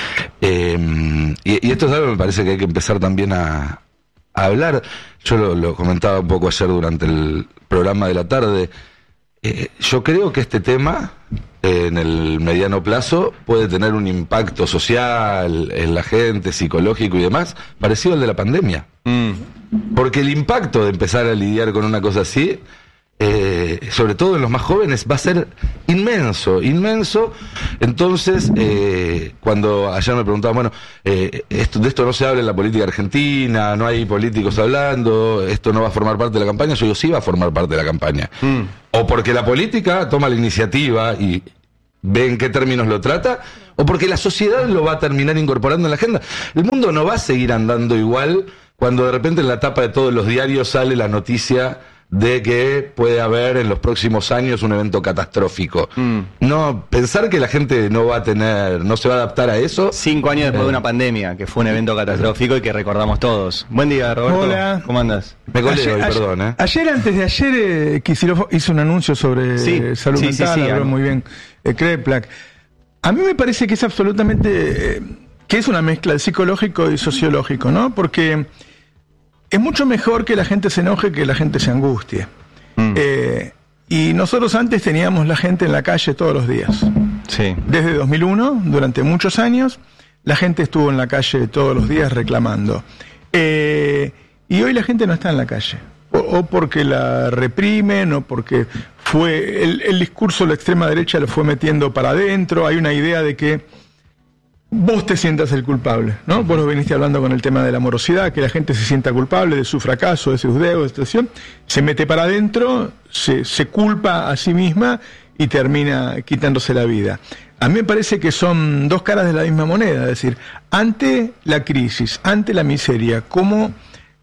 Y esto es algo que me parece que hay que empezar también a hablar. Yo lo comentaba un poco ayer durante el programa de la tarde. Yo creo que este tema, en el mediano plazo, puede tener un impacto social en la gente, psicológico y demás, parecido al de la pandemia. Porque el impacto de empezar a lidiar con una cosa así sobre todo en los más jóvenes, va a ser inmenso. Entonces, cuando ayer me preguntaban, bueno, de esto no se habla en la política argentina, no hay políticos hablando, esto no va a formar parte de la campaña, yo digo, sí va a formar parte de la campaña. O porque la política toma la iniciativa y ve en qué términos lo trata, o porque la sociedad lo va a terminar incorporando en la agenda. El mundo no va a seguir andando igual cuando de repente en la tapa de todos los diarios sale la noticia de que puede haber en los próximos años un evento catastrófico. No, pensar que la gente no se va a adaptar a eso. 5 años después de una pandemia, que fue un evento catastrófico y que recordamos todos. Buen día, Roberto. Hola. ¿Cómo andas? Me colé hoy, perdón. Ayer, antes de ayer, Kicillof hizo un anuncio sobre salud mental, habló muy bien Kreplak. A mí me parece que es absolutamente, que es una mezcla de psicológico y sociológico, ¿no? Porque es mucho mejor que la gente se enoje que la gente se angustie. Y nosotros antes teníamos la gente en la calle todos los días. Sí. Desde 2001, durante muchos años, la gente estuvo en la calle todos los días reclamando. Y hoy la gente no está en la calle. O porque la reprimen, o porque fue el discurso de la extrema derecha lo fue metiendo para adentro. Hay una idea de que vos te sientas el culpable, ¿no? Vos lo viniste hablando con el tema de la morosidad, que la gente se sienta culpable de su fracaso, de sus deudas, de situación, se mete para adentro, se culpa a sí misma y termina quitándose la vida. A mí me parece que son dos caras de la misma moneda, es decir, ante la crisis, ante la miseria, ¿cómo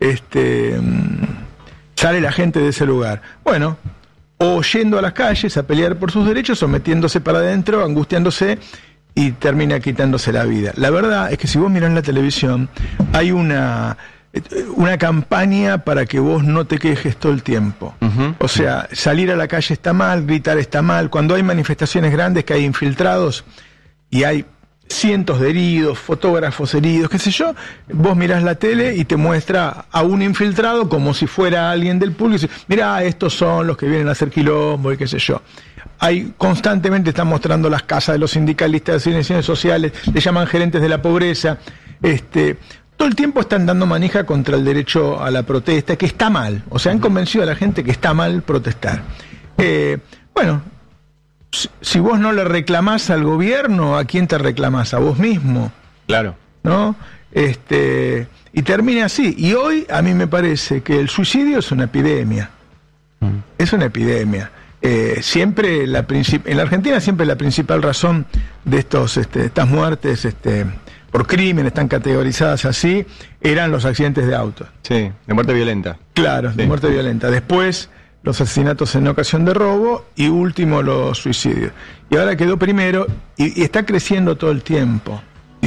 sale la gente de ese lugar? Bueno, o yendo a las calles a pelear por sus derechos, o metiéndose para adentro, angustiándose, y termina quitándose la vida. La verdad es que si vos mirás la televisión, hay una campaña para que vos no te quejes todo el tiempo. O sea, salir a la calle está mal, gritar está mal. Cuando hay manifestaciones grandes que hay infiltrados y hay cientos de heridos, fotógrafos heridos, qué sé yo, vos mirás la tele y te muestra a un infiltrado como si fuera alguien del público y dice, mirá, estos son los que vienen a hacer quilombo y qué sé yo. Constantemente están mostrando las casas de los sindicalistas, de las organizaciones sociales, le llaman gerentes de la pobreza. Todo el tiempo están dando manija contra el derecho a la protesta, que está mal. O sea, han convencido a la gente que está mal protestar. Bueno, si vos no le reclamás al gobierno, ¿a quién te reclamás? A vos mismo. Claro. ¿No? Y termina así. Y hoy a mí me parece que el suicidio es una epidemia. Es una epidemia. Siempre en la Argentina siempre la principal razón de estas muertes por crimen están categorizadas así, eran los accidentes de auto. Sí, de muerte violenta. Claro, de muerte violenta. Después los asesinatos en ocasión de robo y último los suicidios. Y ahora quedó primero y está creciendo todo el tiempo.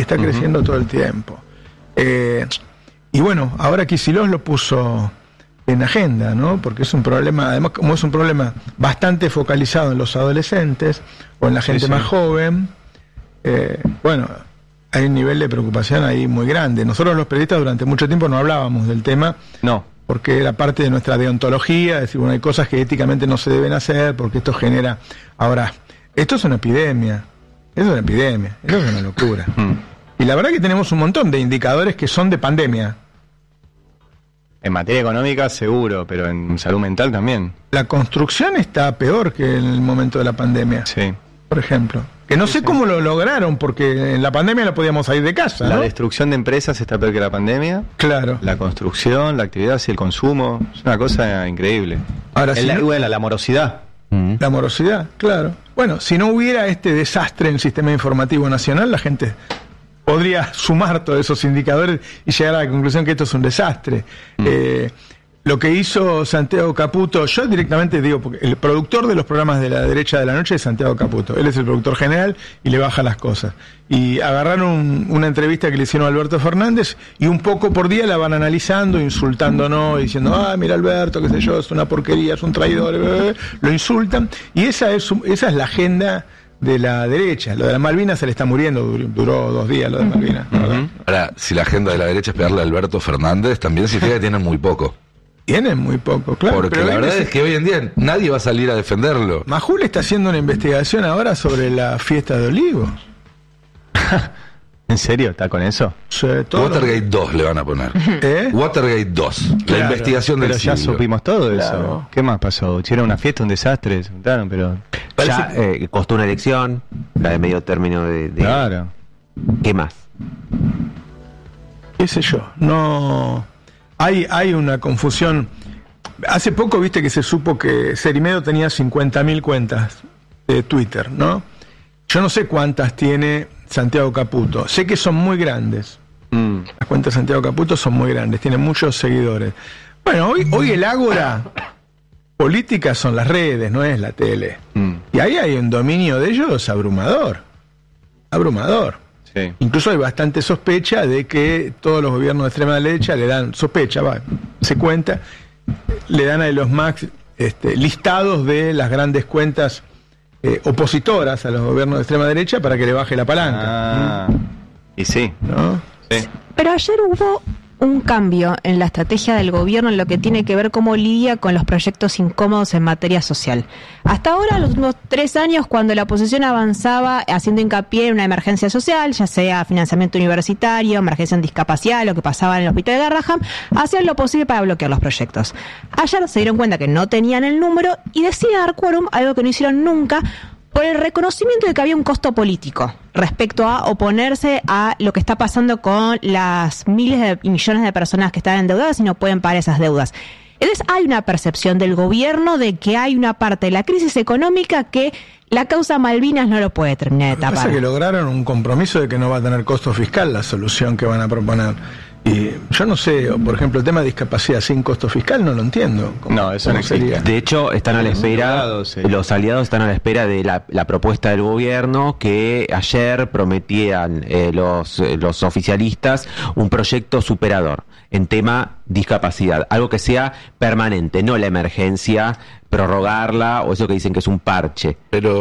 Y bueno, ahora Kicillof lo puso en agenda, ¿no? Porque es un problema, además como es un problema bastante focalizado en los adolescentes o en la gente más joven, bueno, hay un nivel de preocupación ahí muy grande. Nosotros los periodistas durante mucho tiempo no hablábamos del tema. No. Porque era parte de nuestra deontología, es decir, bueno, hay cosas que éticamente no se deben hacer porque esto genera... Ahora, esto es una epidemia, esto es una locura. Y la verdad que tenemos un montón de indicadores que son de pandemia. En materia económica seguro, pero en salud mental también. La construcción está peor que en el momento de la pandemia. Sí. Por ejemplo. Que no sé cómo lo lograron, porque en la pandemia no podíamos salir de casa, ¿no? La destrucción de empresas está peor que la pandemia. Claro. La construcción, la actividad, el consumo, es una cosa increíble. Ahora sí. La morosidad. La morosidad, claro. Bueno, si no hubiera este desastre en el sistema informativo nacional, la gente podría sumar todos esos indicadores y llegar a la conclusión que esto es un desastre. Lo que hizo Santiago Caputo, yo directamente digo, porque el productor de los programas de la derecha de la noche es Santiago Caputo, él es el productor general y le baja las cosas. Y agarraron una entrevista que le hicieron a Alberto Fernández y un poco por día la van analizando, insultándonos, diciendo, mira Alberto, qué sé yo, es una porquería, es un traidor, lo insultan. Y esa es la agenda de la derecha. Lo de las Malvinas se le está muriendo, duró 2 días lo de Malvinas. Ahora, si la agenda de la derecha es pegarle a Alberto Fernández, también significa que tienen muy poco. Tienen muy poco, claro. Porque pero la verdad es que hoy en día nadie va a salir a defenderlo. Majul está haciendo una investigación ahora sobre la fiesta de Olivos. ¿En serio? ¿Está con eso? Sí, Watergate 2 le van a poner. Watergate 2. La investigación del Pero ya siglo. supimos todo eso. ¿Qué más pasó? Hicieron una fiesta, un desastre, se juntaron, pero... Ya costó una elección, la de medio término de... Claro. ¿Qué más? ¿Qué sé yo? No... Hay una confusión. Hace poco viste que se supo que Cerimedo tenía 50.000 cuentas de Twitter, ¿no? Yo no sé cuántas tiene Santiago Caputo. Sé que son muy grandes. Las cuentas de Santiago Caputo son muy grandes, tienen muchos seguidores. Bueno, hoy el ágora política son las redes, no es la tele. Y ahí hay un dominio de ellos abrumador. Abrumador. Sí. Incluso hay bastante sospecha de que todos los gobiernos de extrema derecha le dan, se cuenta, le dan a los Max listados de las grandes cuentas opositoras a los gobiernos de extrema derecha para que le baje la palanca. Y sí, ¿no? Sí. Pero ayer hubo un cambio en la estrategia del gobierno en lo que tiene que ver cómo lidia con los proyectos incómodos en materia social. Hasta ahora, los últimos 3 años, cuando la oposición avanzaba haciendo hincapié en una emergencia social, ya sea financiamiento universitario, emergencia en discapacidad, lo que pasaba en el hospital de Garrahan, hacían lo posible para bloquear los proyectos. Ayer se dieron cuenta que no tenían el número y deciden dar quórum, algo que no hicieron nunca, por el reconocimiento de que había un costo político respecto a oponerse a lo que está pasando con las miles y millones de personas que están endeudadas y no pueden pagar esas deudas. Entonces hay una percepción del gobierno de que hay una parte de la crisis económica que la causa Malvinas no lo puede terminar de tapar. Pasa que lograron un compromiso de que no va a tener costo fiscal la solución que van a proponer. Y yo no sé, por ejemplo, el tema de discapacidad sin costo fiscal no lo entiendo. No, eso no existe. De hecho, están a la espera, los aliados están a la espera de la propuesta del gobierno que ayer prometían los oficialistas un proyecto superador en tema discapacidad, algo que sea permanente, no la emergencia, prorrogarla o eso que dicen que es un parche.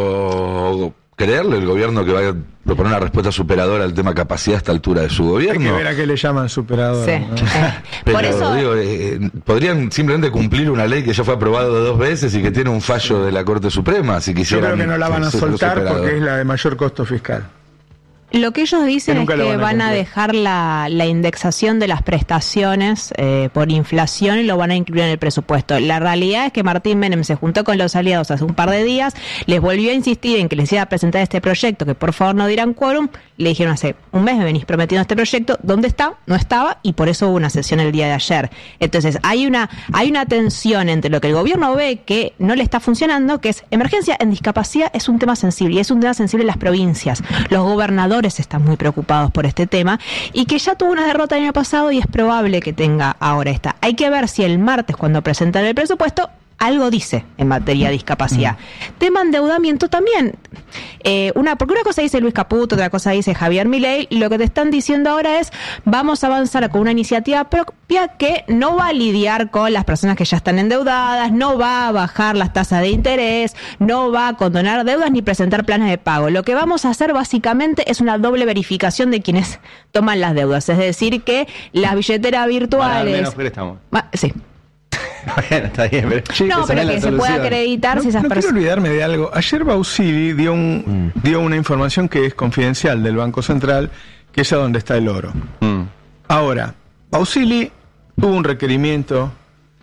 Pero creerle el gobierno que va a proponer una respuesta superadora al tema capacidad a esta altura de su gobierno. Hay que ver a qué le llaman superador. Sí. ¿no? Pero Por eso... digo, podrían simplemente cumplir una ley que ya fue aprobada 2 veces y que tiene un fallo de la Corte Suprema, si Yo quisieran. creo que no la van a soltar porque es la de mayor costo fiscal. Lo que ellos dicen es que van a dejar la indexación de las prestaciones por inflación y lo van a incluir en el presupuesto. La realidad es que Martín Menem se juntó con los aliados hace un par de días, les volvió a insistir en que les iba a presentar este proyecto, que por favor no dieran quórum. Le dijeron hace un mes me venís prometiendo este proyecto, ¿dónde está? No estaba, y por eso hubo una sesión el día de ayer. Entonces hay una tensión entre lo que el gobierno ve que no le está funcionando, que es emergencia en discapacidad, es un tema sensible, y es un tema sensible en las provincias. Los gobernadores están muy preocupados por este tema y que ya tuvo una derrota el año pasado y es probable que tenga ahora esta. Hay que ver si el martes, cuando presentan el presupuesto, algo dice en materia de discapacidad. Tema endeudamiento también. Porque una cosa dice Luis Caputo, otra cosa dice Javier Milei, y lo que te están diciendo ahora es vamos a avanzar con una iniciativa propia que no va a lidiar con las personas que ya están endeudadas, no va a bajar las tasas de interés, no va a condonar deudas ni presentar planes de pago. Lo que vamos a hacer básicamente es una doble verificación de quienes toman las deudas, es decir que las billeteras virtuales... menos préstamos. Sí. Bueno, está bien, pero no, pero que se pueda acreditar si esas personas... No quiero olvidarme de algo. Ayer Bausili dio una información que es confidencial del Banco Central, que es a donde está el oro. Ahora, Bausili tuvo un requerimiento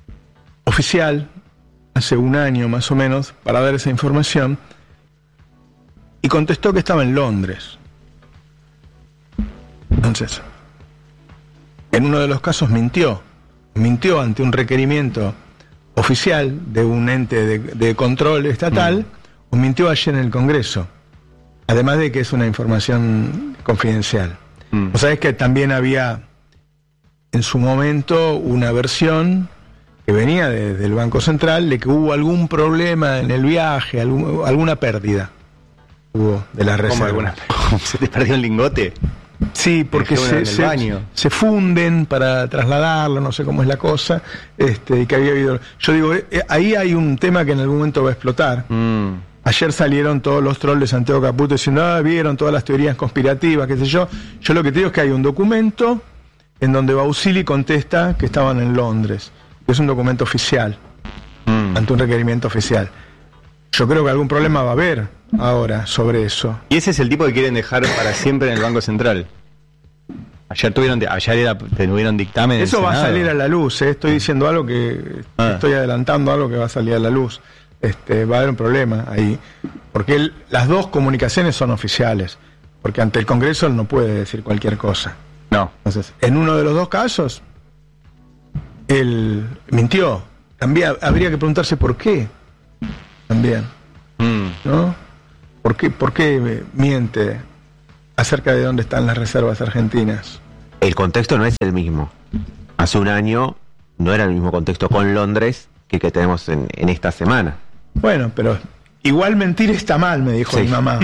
oficial hace 1 año más o menos para dar esa información y contestó que estaba en Londres. Entonces, en uno de los casos mintió ante un requerimiento oficial de un ente de control estatal, o mintió ayer en el Congreso, además de que es una información confidencial. O sabés que también había en su momento una versión que venía del Banco Central de que hubo algún problema en el viaje, alguna pérdida hubo de la reserva. ¿Se te perdió un lingote? Sí, porque se funden para trasladarlo, no sé cómo es la cosa, y que había habido... Yo digo, ahí hay un tema que en algún momento va a explotar. Ayer salieron todos los trolls de Santiago Caputo diciendo, vieron todas las teorías conspirativas, qué sé yo. Yo lo que te digo es que hay un documento en donde Bausili contesta que estaban en Londres. Es un documento oficial, ante un requerimiento oficial. Yo creo que algún problema va a haber ahora sobre eso. ¿Y ese es el tipo que quieren dejar para siempre en el Banco Central? Ayer tuvieron dictamen. Eso va a Senado. salir a la luz, estoy diciendo algo que estoy adelantando algo que va a salir a la luz. Va a haber un problema ahí, porque las dos comunicaciones son oficiales, porque ante el Congreso él no puede decir cualquier cosa. No. Entonces, en uno de los dos casos, él mintió. También habría que preguntarse por qué. También. ¿No? ¿Por qué miente acerca de dónde están las reservas argentinas? El contexto no es el mismo. Hace un año no era el mismo contexto con Londres que tenemos en esta semana. Bueno, pero igual mentir está mal, me dijo mi mamá.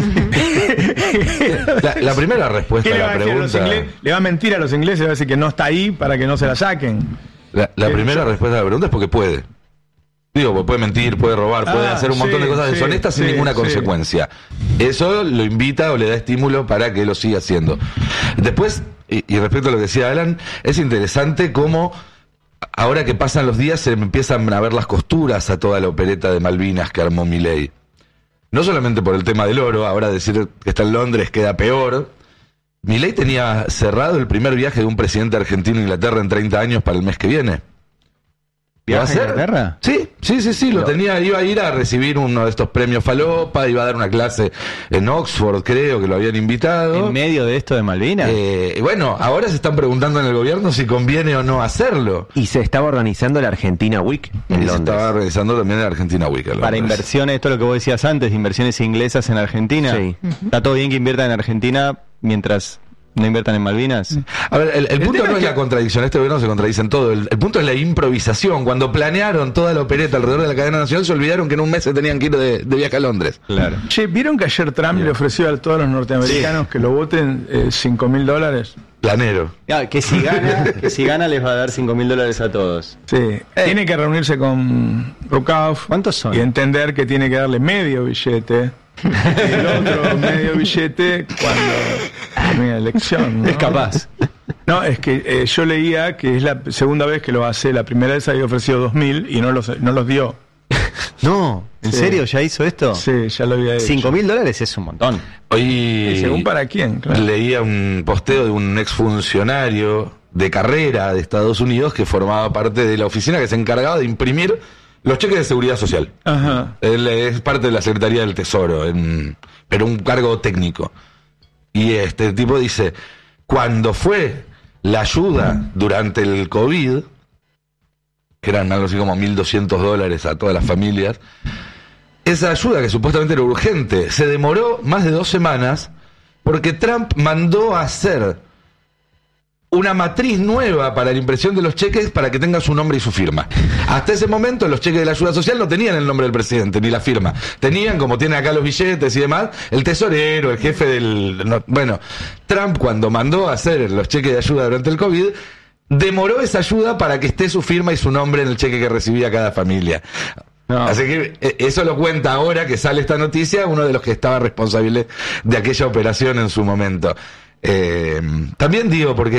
La primera respuesta a la pregunta... Le va a mentir a los ingleses, va a decir que no está ahí para que no se la saquen. La primera respuesta a la pregunta es porque puede. Digo, puede mentir, puede robar, puede hacer un montón de cosas deshonestas sin ninguna consecuencia. Eso lo invita o le da estímulo para que lo siga haciendo. Después, y respecto a lo que decía Alan, es interesante cómo ahora que pasan los días se empiezan a ver las costuras a toda la opereta de Malvinas que armó Milei. No solamente por el tema del oro, ahora decir que está en Londres queda peor. Milei tenía cerrado el primer viaje de un presidente argentino a Inglaterra en 30 años para el mes que viene. ¿Viaje a Inglaterra? Sí, lo tenía, iba a ir a recibir uno de estos premios Falopa, iba a dar una clase en Oxford, creo que lo habían invitado. ¿En medio de esto de Malvinas? Bueno, ahora se están preguntando en el gobierno si conviene o no hacerlo. Y se estaba organizando la Argentina Week en Londres. Se estaba organizando también la Argentina Week. Para inversiones, esto es lo que vos decías antes, inversiones inglesas en Argentina. Sí. ¿Está todo bien que inviertan en Argentina mientras no inviertan en Malvinas? A ver, el punto no es la contradicción, este gobierno se contradice en todo. El punto es la improvisación. Cuando planearon toda la opereta alrededor de la cadena nacional, se olvidaron que en un mes se tenían que ir de viaje a Londres. Claro. Che, ¿vieron que ayer Trump le ofreció a todos los norteamericanos que lo voten $5.000? Planero. Que si gana les va a dar $5.000 a todos. Sí. Tiene que reunirse con Rukauf. ¿Cuántos son? Y entender que tiene que darle medio billete. Y el otro medio billete cuando termine la elección, ¿no? Es capaz. No, es que yo leía que es la segunda vez que lo hace. La primera vez había ofrecido 2.000 y no los dio. No, ¿en serio ya hizo esto? Sí, ya lo había hecho. $5.000 es un montón. Hoy según para quién, claro. Leía un posteo de un exfuncionario de carrera de Estados Unidos que formaba parte de la oficina que se encargaba de imprimir los cheques de seguridad social. Ajá. Él es parte de la Secretaría del Tesoro, pero un cargo técnico. Y este tipo dice, cuando fue la ayuda durante el COVID, que eran algo así como $1.200 a todas las familias, esa ayuda que supuestamente era urgente, se demoró más de 2 semanas porque Trump mandó a hacer una matriz nueva para la impresión de los cheques para que tenga su nombre y su firma. Hasta ese momento los cheques de la ayuda social no tenían el nombre del presidente ni la firma. Tenían, como tienen acá los billetes y demás, el tesorero, el jefe del... Bueno, Trump cuando mandó a hacer los cheques de ayuda durante el COVID, demoró esa ayuda para que esté su firma y su nombre en el cheque que recibía cada familia. No. Así que eso lo cuenta ahora que sale esta noticia uno de los que estaba responsable de aquella operación en su momento. También digo, porque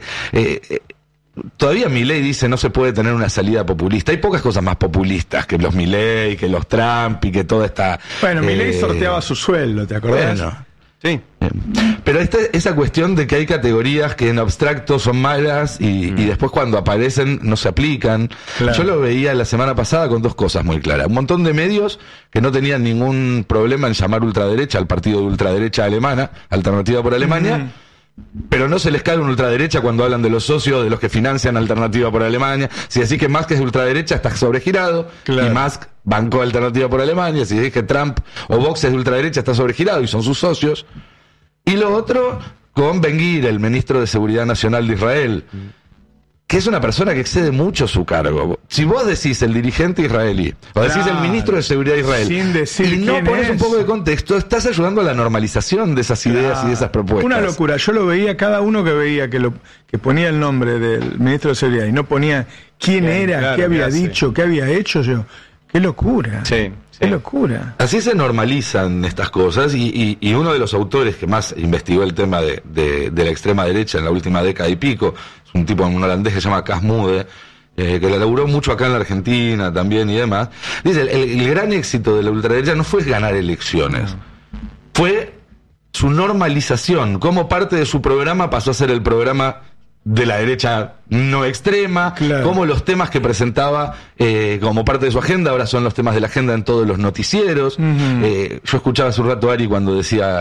todavía Milei dice no se puede tener una salida populista. Hay pocas cosas más populistas que los Milei, que los Trump y que toda esta... Bueno, Milei sorteaba su sueldo, ¿te acordás? Bueno, sí. Pero esa cuestión de que hay categorías que en abstracto son malas y después cuando aparecen no se aplican. Claro. Yo lo veía la semana pasada con 2 cosas muy claras. Un montón de medios que no tenían ningún problema en llamar ultraderecha al partido de ultraderecha alemana, Alternativa por Alemania, pero no se les cae una ultraderecha cuando hablan de los socios, de los que financian Alternativa por Alemania. Si decís que Musk es ultraderecha, está sobregirado. Claro. Y Musk bancó Alternativa por Alemania. Si decís que Trump o Vox es de ultraderecha, está sobregirado y son sus socios. Y lo otro, con Ben-Gvir, el ministro de Seguridad Nacional de Israel, que es una persona que excede mucho su cargo. Si vos decís el dirigente israelí, o decís el ministro de Seguridad de Israel, sin decir y no pones un poco de contexto, estás ayudando a la normalización de esas ideas y de esas propuestas. Una locura. Yo lo veía, cada uno que veía que ponía el nombre del ministro de Seguridad y no ponía quién era, claro, qué había dicho, qué había hecho, qué locura. Sí. ¡Qué locura! Así se normalizan estas cosas y uno de los autores que más investigó el tema de la extrema derecha en la última década y pico, es un tipo, un holandés que se llama Cas Mudde, que la laburó mucho acá en la Argentina también y demás, dice, el gran éxito de la ultraderecha no fue ganar elecciones, fue su normalización, cómo parte de su programa pasó a ser el programa de la derecha no extrema, cómo los temas que presentaba como parte de su agenda ahora son los temas de la agenda en todos los noticieros. Yo escuchaba hace un rato a Ari cuando decía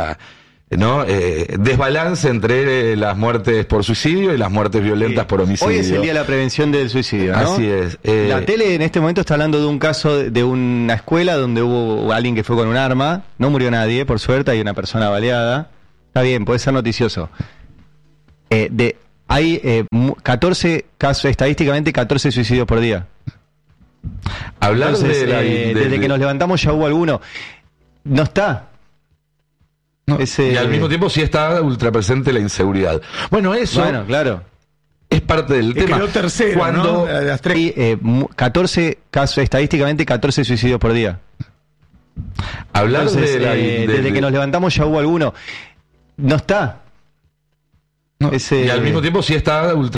desbalance entre las muertes por suicidio y las muertes violentas por homicidio. Hoy es el día de la prevención del suicidio, ¿no? Así es. La tele en este momento está hablando de un caso de una escuela donde hubo alguien que fue con un arma, no murió nadie, por suerte, hay una persona baleada. Está bien, puede ser noticioso. Hay 14 casos, estadísticamente 14 suicidios por día. Hablar desde que nos levantamos ya hubo alguno. No está. Y al mismo tiempo sí está ultra presente la inseguridad. Bueno, eso claro. Es parte del tema. Quedó tercero, cuando ¿no? Las tres. Hay 14 casos, estadísticamente 14 suicidios por día. Hablar desde que nos levantamos ya hubo alguno. No está. Y al mismo tiempo sí está ultra